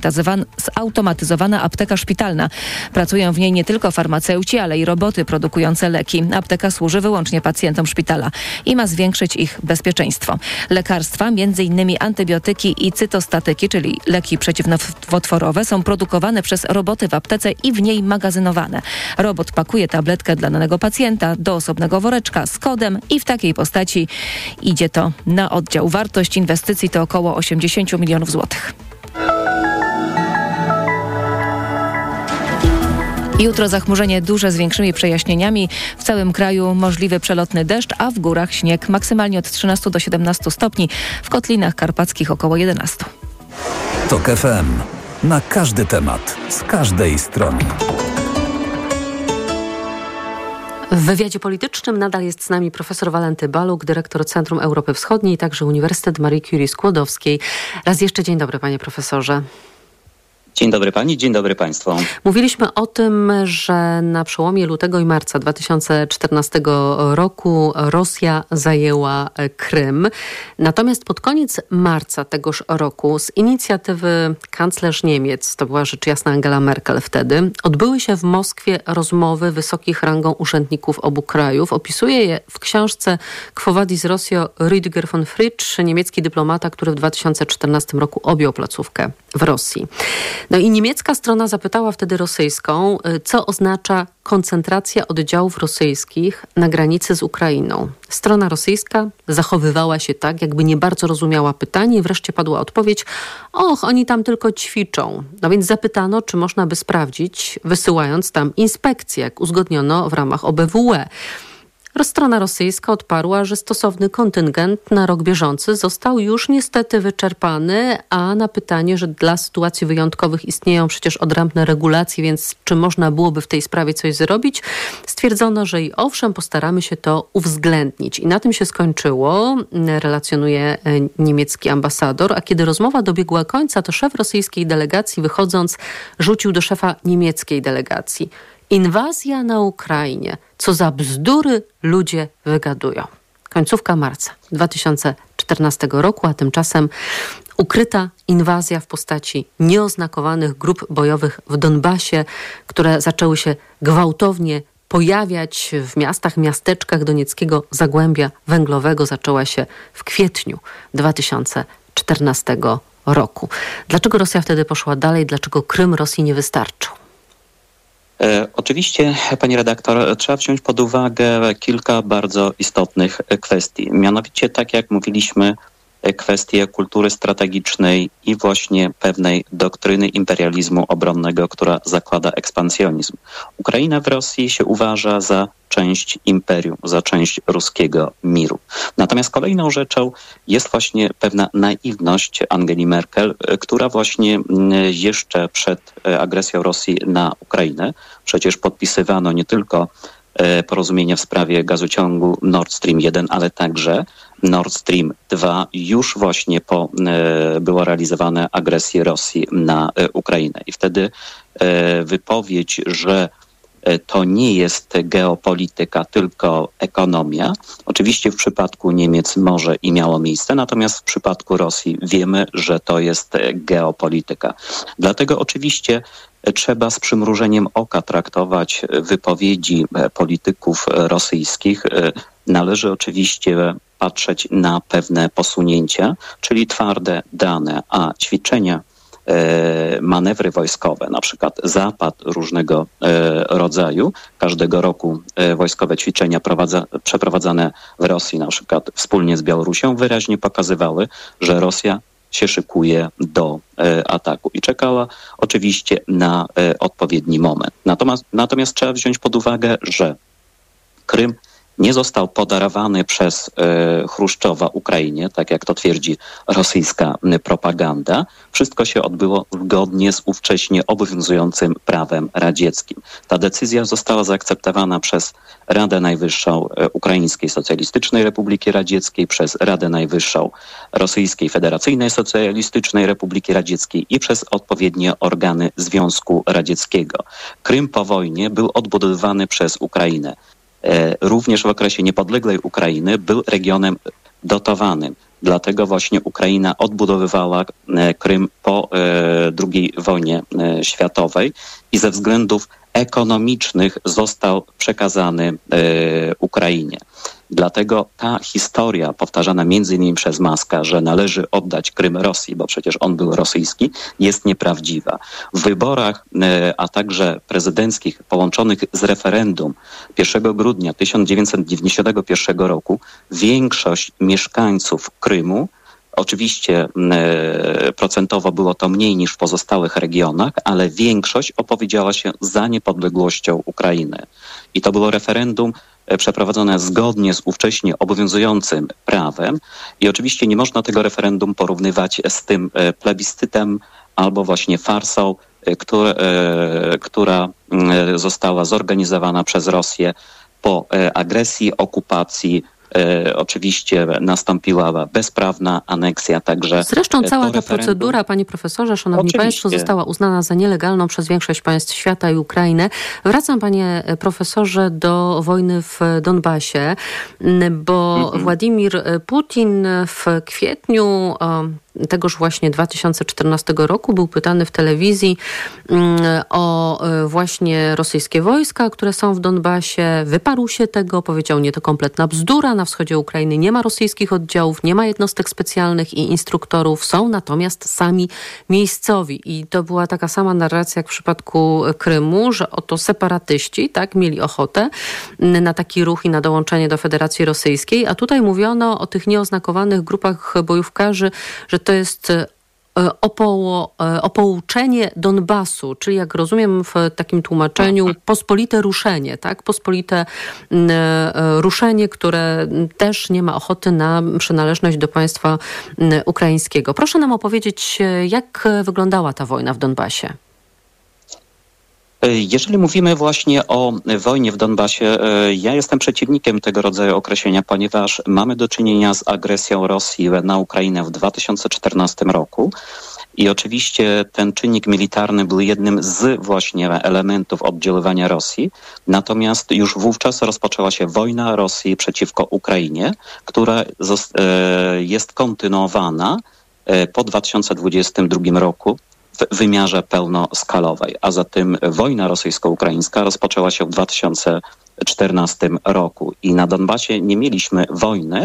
zautomatyzowana apteka szpitalna. Pracują w niej nie tylko farmaceuci, ale i roboty produkujące leki. Apteka służy wyłącznie pacjentom szpitala i ma zwiększyć ich bezpieczeństwo. Lekarstwa, m.in. antybiotyki i cytostatyki, czyli leki przeciwnowotworowe, są produkowane przez roboty w aptece i w niej magazynowane. Robot pakuje tabletkę dla danego pacjenta do osobnego woreczka z kodem i w takiej postaci idzie to na oddział. Wartość inwestycji to około 80 milionów złotych. Jutro zachmurzenie duże z większymi przejaśnieniami. W całym kraju możliwy przelotny deszcz, a w górach śnieg maksymalnie od 13 do 17 stopni. W kotlinach karpackich około 11. TOK FM. Na każdy temat, z każdej strony. W wywiadzie politycznym nadal jest z nami profesor Walenty Baluk, dyrektor Centrum Europy Wschodniej, także Uniwersytet Marii Curie Skłodowskiej. Raz jeszcze dzień dobry, panie profesorze. Dzień dobry pani, dzień dobry państwu. Mówiliśmy o tym, że na przełomie lutego i marca 2014 roku Rosja zajęła Krym. Natomiast pod koniec marca tegoż roku z inicjatywy kanclerz Niemiec, to była rzecz jasna Angela Merkel wtedy, odbyły się w Moskwie rozmowy wysokich rangą urzędników obu krajów. Opisuje je w książce Quo Vadis Rossio Rüdiger von Fritsch, niemiecki dyplomata, który w 2014 roku objął placówkę w Rosji. No i niemiecka strona zapytała wtedy rosyjską, co oznacza koncentracja oddziałów rosyjskich na granicy z Ukrainą. Strona rosyjska zachowywała się tak, jakby nie bardzo rozumiała pytanie i wreszcie padła odpowiedź: och, oni tam tylko ćwiczą. No więc zapytano, czy można by sprawdzić, wysyłając tam inspekcję, jak uzgodniono w ramach OBWE. Strona rosyjska odparła, że stosowny kontyngent na rok bieżący został już niestety wyczerpany, a na pytanie, że dla sytuacji wyjątkowych istnieją przecież odrębne regulacje, więc czy można byłoby w tej sprawie coś zrobić, stwierdzono, że i owszem, postaramy się to uwzględnić. I na tym się skończyło, relacjonuje niemiecki ambasador, a kiedy rozmowa dobiegła końca, to szef rosyjskiej delegacji wychodząc rzucił do szefa niemieckiej delegacji: inwazja na Ukrainie. Co za bzdury ludzie wygadują. Końcówka marca 2014 roku, a tymczasem ukryta inwazja w postaci nieoznakowanych grup bojowych w Donbasie, które zaczęły się gwałtownie pojawiać w miastach, miasteczkach donieckiego Zagłębia Węglowego, zaczęła się w kwietniu 2014 roku. Dlaczego Rosja wtedy poszła dalej? Dlaczego Krym Rosji nie wystarczył? Oczywiście, pani redaktor, trzeba wziąć pod uwagę kilka bardzo istotnych kwestii. Mianowicie, tak jak mówiliśmy, kwestie kultury strategicznej i właśnie pewnej doktryny imperializmu obronnego, która zakłada ekspansjonizm. Ukraina w Rosji się uważa za część imperium, za część ruskiego miru. Natomiast kolejną rzeczą jest właśnie pewna naiwność Angeli Merkel, która właśnie jeszcze przed agresją Rosji na Ukrainę, przecież podpisywano nie tylko porozumienie w sprawie gazociągu Nord Stream 1, ale także Nord Stream 2 już właśnie po było realizowane agresji Rosji na Ukrainę. I wtedy wypowiedź, że to nie jest geopolityka, tylko ekonomia. Oczywiście w przypadku Niemiec może i miało miejsce, natomiast w przypadku Rosji wiemy, że to jest geopolityka. Dlatego oczywiście trzeba z przymrużeniem oka traktować wypowiedzi polityków rosyjskich. Należy oczywiście patrzeć na pewne posunięcia, czyli twarde dane, a ćwiczenia, manewry wojskowe, na przykład Zapad różnego rodzaju. Każdego roku wojskowe ćwiczenia przeprowadzane w Rosji, na przykład wspólnie z Białorusią, wyraźnie pokazywały, że Rosja się szykuje do ataku i czekała oczywiście na odpowiedni moment. Natomiast trzeba wziąć pod uwagę, że Krym nie został podarowany przez Chruszczowa Ukrainie, tak jak to twierdzi rosyjska propaganda. Wszystko się odbyło zgodnie z ówcześnie obowiązującym prawem radzieckim. Ta decyzja została zaakceptowana przez Radę Najwyższą Ukraińskiej Socjalistycznej Republiki Radzieckiej, przez Radę Najwyższą Rosyjskiej Federacyjnej Socjalistycznej Republiki Radzieckiej i przez odpowiednie organy Związku Radzieckiego. Krym po wojnie był odbudowywany przez Ukrainę. Również w okresie niepodległej Ukrainy był regionem dotowanym. Dlatego właśnie Ukraina odbudowywała Krym po II wojnie światowej i ze względów ekonomicznych został przekazany Ukrainie. Dlatego ta historia powtarzana między innymi przez Maska, że należy oddać Krym Rosji, bo przecież on był rosyjski, jest nieprawdziwa. W wyborach, a także prezydenckich połączonych z referendum 1 grudnia 1991 roku większość mieszkańców Krymu, oczywiście procentowo było to mniej niż w pozostałych regionach, ale większość opowiedziała się za niepodległością Ukrainy. I to było referendum przeprowadzone zgodnie z ówcześnie obowiązującym prawem i oczywiście nie można tego referendum porównywać z tym plebiscytem albo właśnie farsą, która została zorganizowana przez Rosję po agresji, okupacji. Oczywiście nastąpiła bezprawna aneksja, także... Zresztą cała ta procedura, panie profesorze, szanowni państwo, została uznana za nielegalną przez większość państw świata i Ukrainę. Wracam, panie profesorze, do wojny w Donbasie, bo Władimir Putin w kwietniu tegoż właśnie 2014 roku był pytany w telewizji o właśnie rosyjskie wojska, które są w Donbasie. Wyparł się tego, powiedział, nie, to kompletna bzdura. Na wschodzie Ukrainy nie ma rosyjskich oddziałów, nie ma jednostek specjalnych i instruktorów. Są natomiast sami miejscowi. I to była taka sama narracja jak w przypadku Krymu, że oto separatyści tak mieli ochotę na taki ruch i na dołączenie do Federacji Rosyjskiej. A tutaj mówiono o tych nieoznakowanych grupach bojówkarzy, że to jest opouczenie Donbasu, czyli jak rozumiem w takim tłumaczeniu pospolite ruszenie, tak? Pospolite ruszenie, które też nie ma ochoty na przynależność do państwa ukraińskiego. Proszę nam opowiedzieć, jak wyglądała ta wojna w Donbasie. Jeżeli mówimy właśnie o wojnie w Donbasie, ja jestem przeciwnikiem tego rodzaju określenia, ponieważ mamy do czynienia z agresją Rosji na Ukrainę w 2014 roku i oczywiście ten czynnik militarny był jednym z właśnie elementów oddziaływania Rosji, natomiast już wówczas rozpoczęła się wojna Rosji przeciwko Ukrainie, która jest kontynuowana po 2022 roku w wymiarze pełnoskalowej, a zatem wojna rosyjsko-ukraińska rozpoczęła się w 2014 roku i na Donbasie nie mieliśmy wojny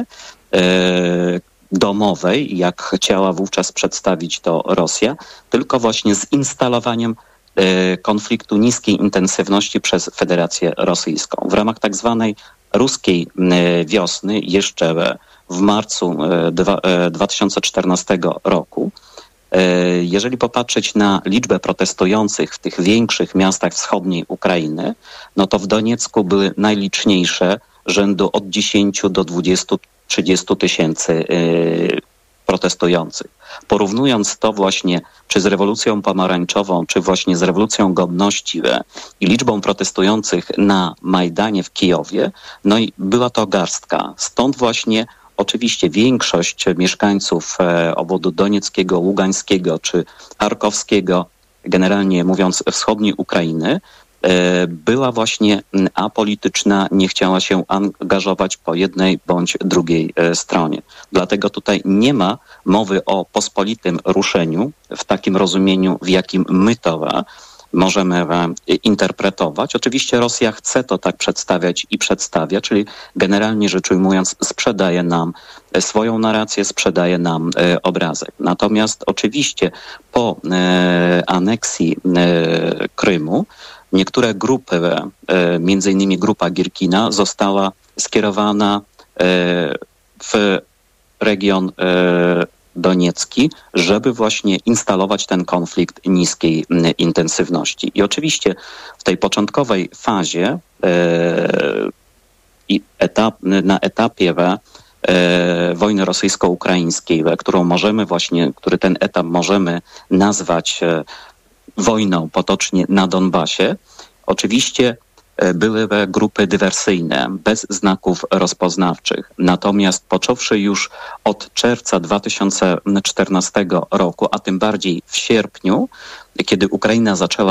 domowej, jak chciała wówczas przedstawić to Rosja, tylko właśnie z instalowaniem konfliktu niskiej intensywności przez Federację Rosyjską. W ramach tak zwanej ruskiej wiosny jeszcze w marcu 2014 roku, jeżeli popatrzeć na liczbę protestujących w tych większych miastach wschodniej Ukrainy, no to w Doniecku były najliczniejsze, rzędu od 10 do 20-30 tysięcy protestujących. Porównując to właśnie czy z rewolucją pomarańczową, czy właśnie z rewolucją godności i liczbą protestujących na Majdanie w Kijowie, no i była to garstka. Stąd właśnie oczywiście większość mieszkańców obwodu donieckiego, ługańskiego czy charkowskiego, generalnie mówiąc wschodniej Ukrainy, była właśnie apolityczna, nie chciała się angażować po jednej bądź drugiej stronie. Dlatego tutaj nie ma mowy o pospolitym ruszeniu w takim rozumieniu, w jakim my to możemy interpretować. Oczywiście Rosja chce to tak przedstawiać i przedstawia, czyli generalnie rzecz ujmując sprzedaje nam swoją narrację, sprzedaje nam obrazek. Natomiast oczywiście po aneksji Krymu niektóre grupy, między innymi grupa Girkina, została skierowana w region doniecki, żeby właśnie instalować ten konflikt niskiej intensywności. I oczywiście w tej początkowej fazie i na etapie wojny rosyjsko-ukraińskiej, który ten etap możemy nazwać wojną potocznie na Donbasie, oczywiście były grupy dywersyjne, bez znaków rozpoznawczych. Natomiast począwszy już od czerwca 2014 roku, a tym bardziej w sierpniu, kiedy Ukraina zaczęła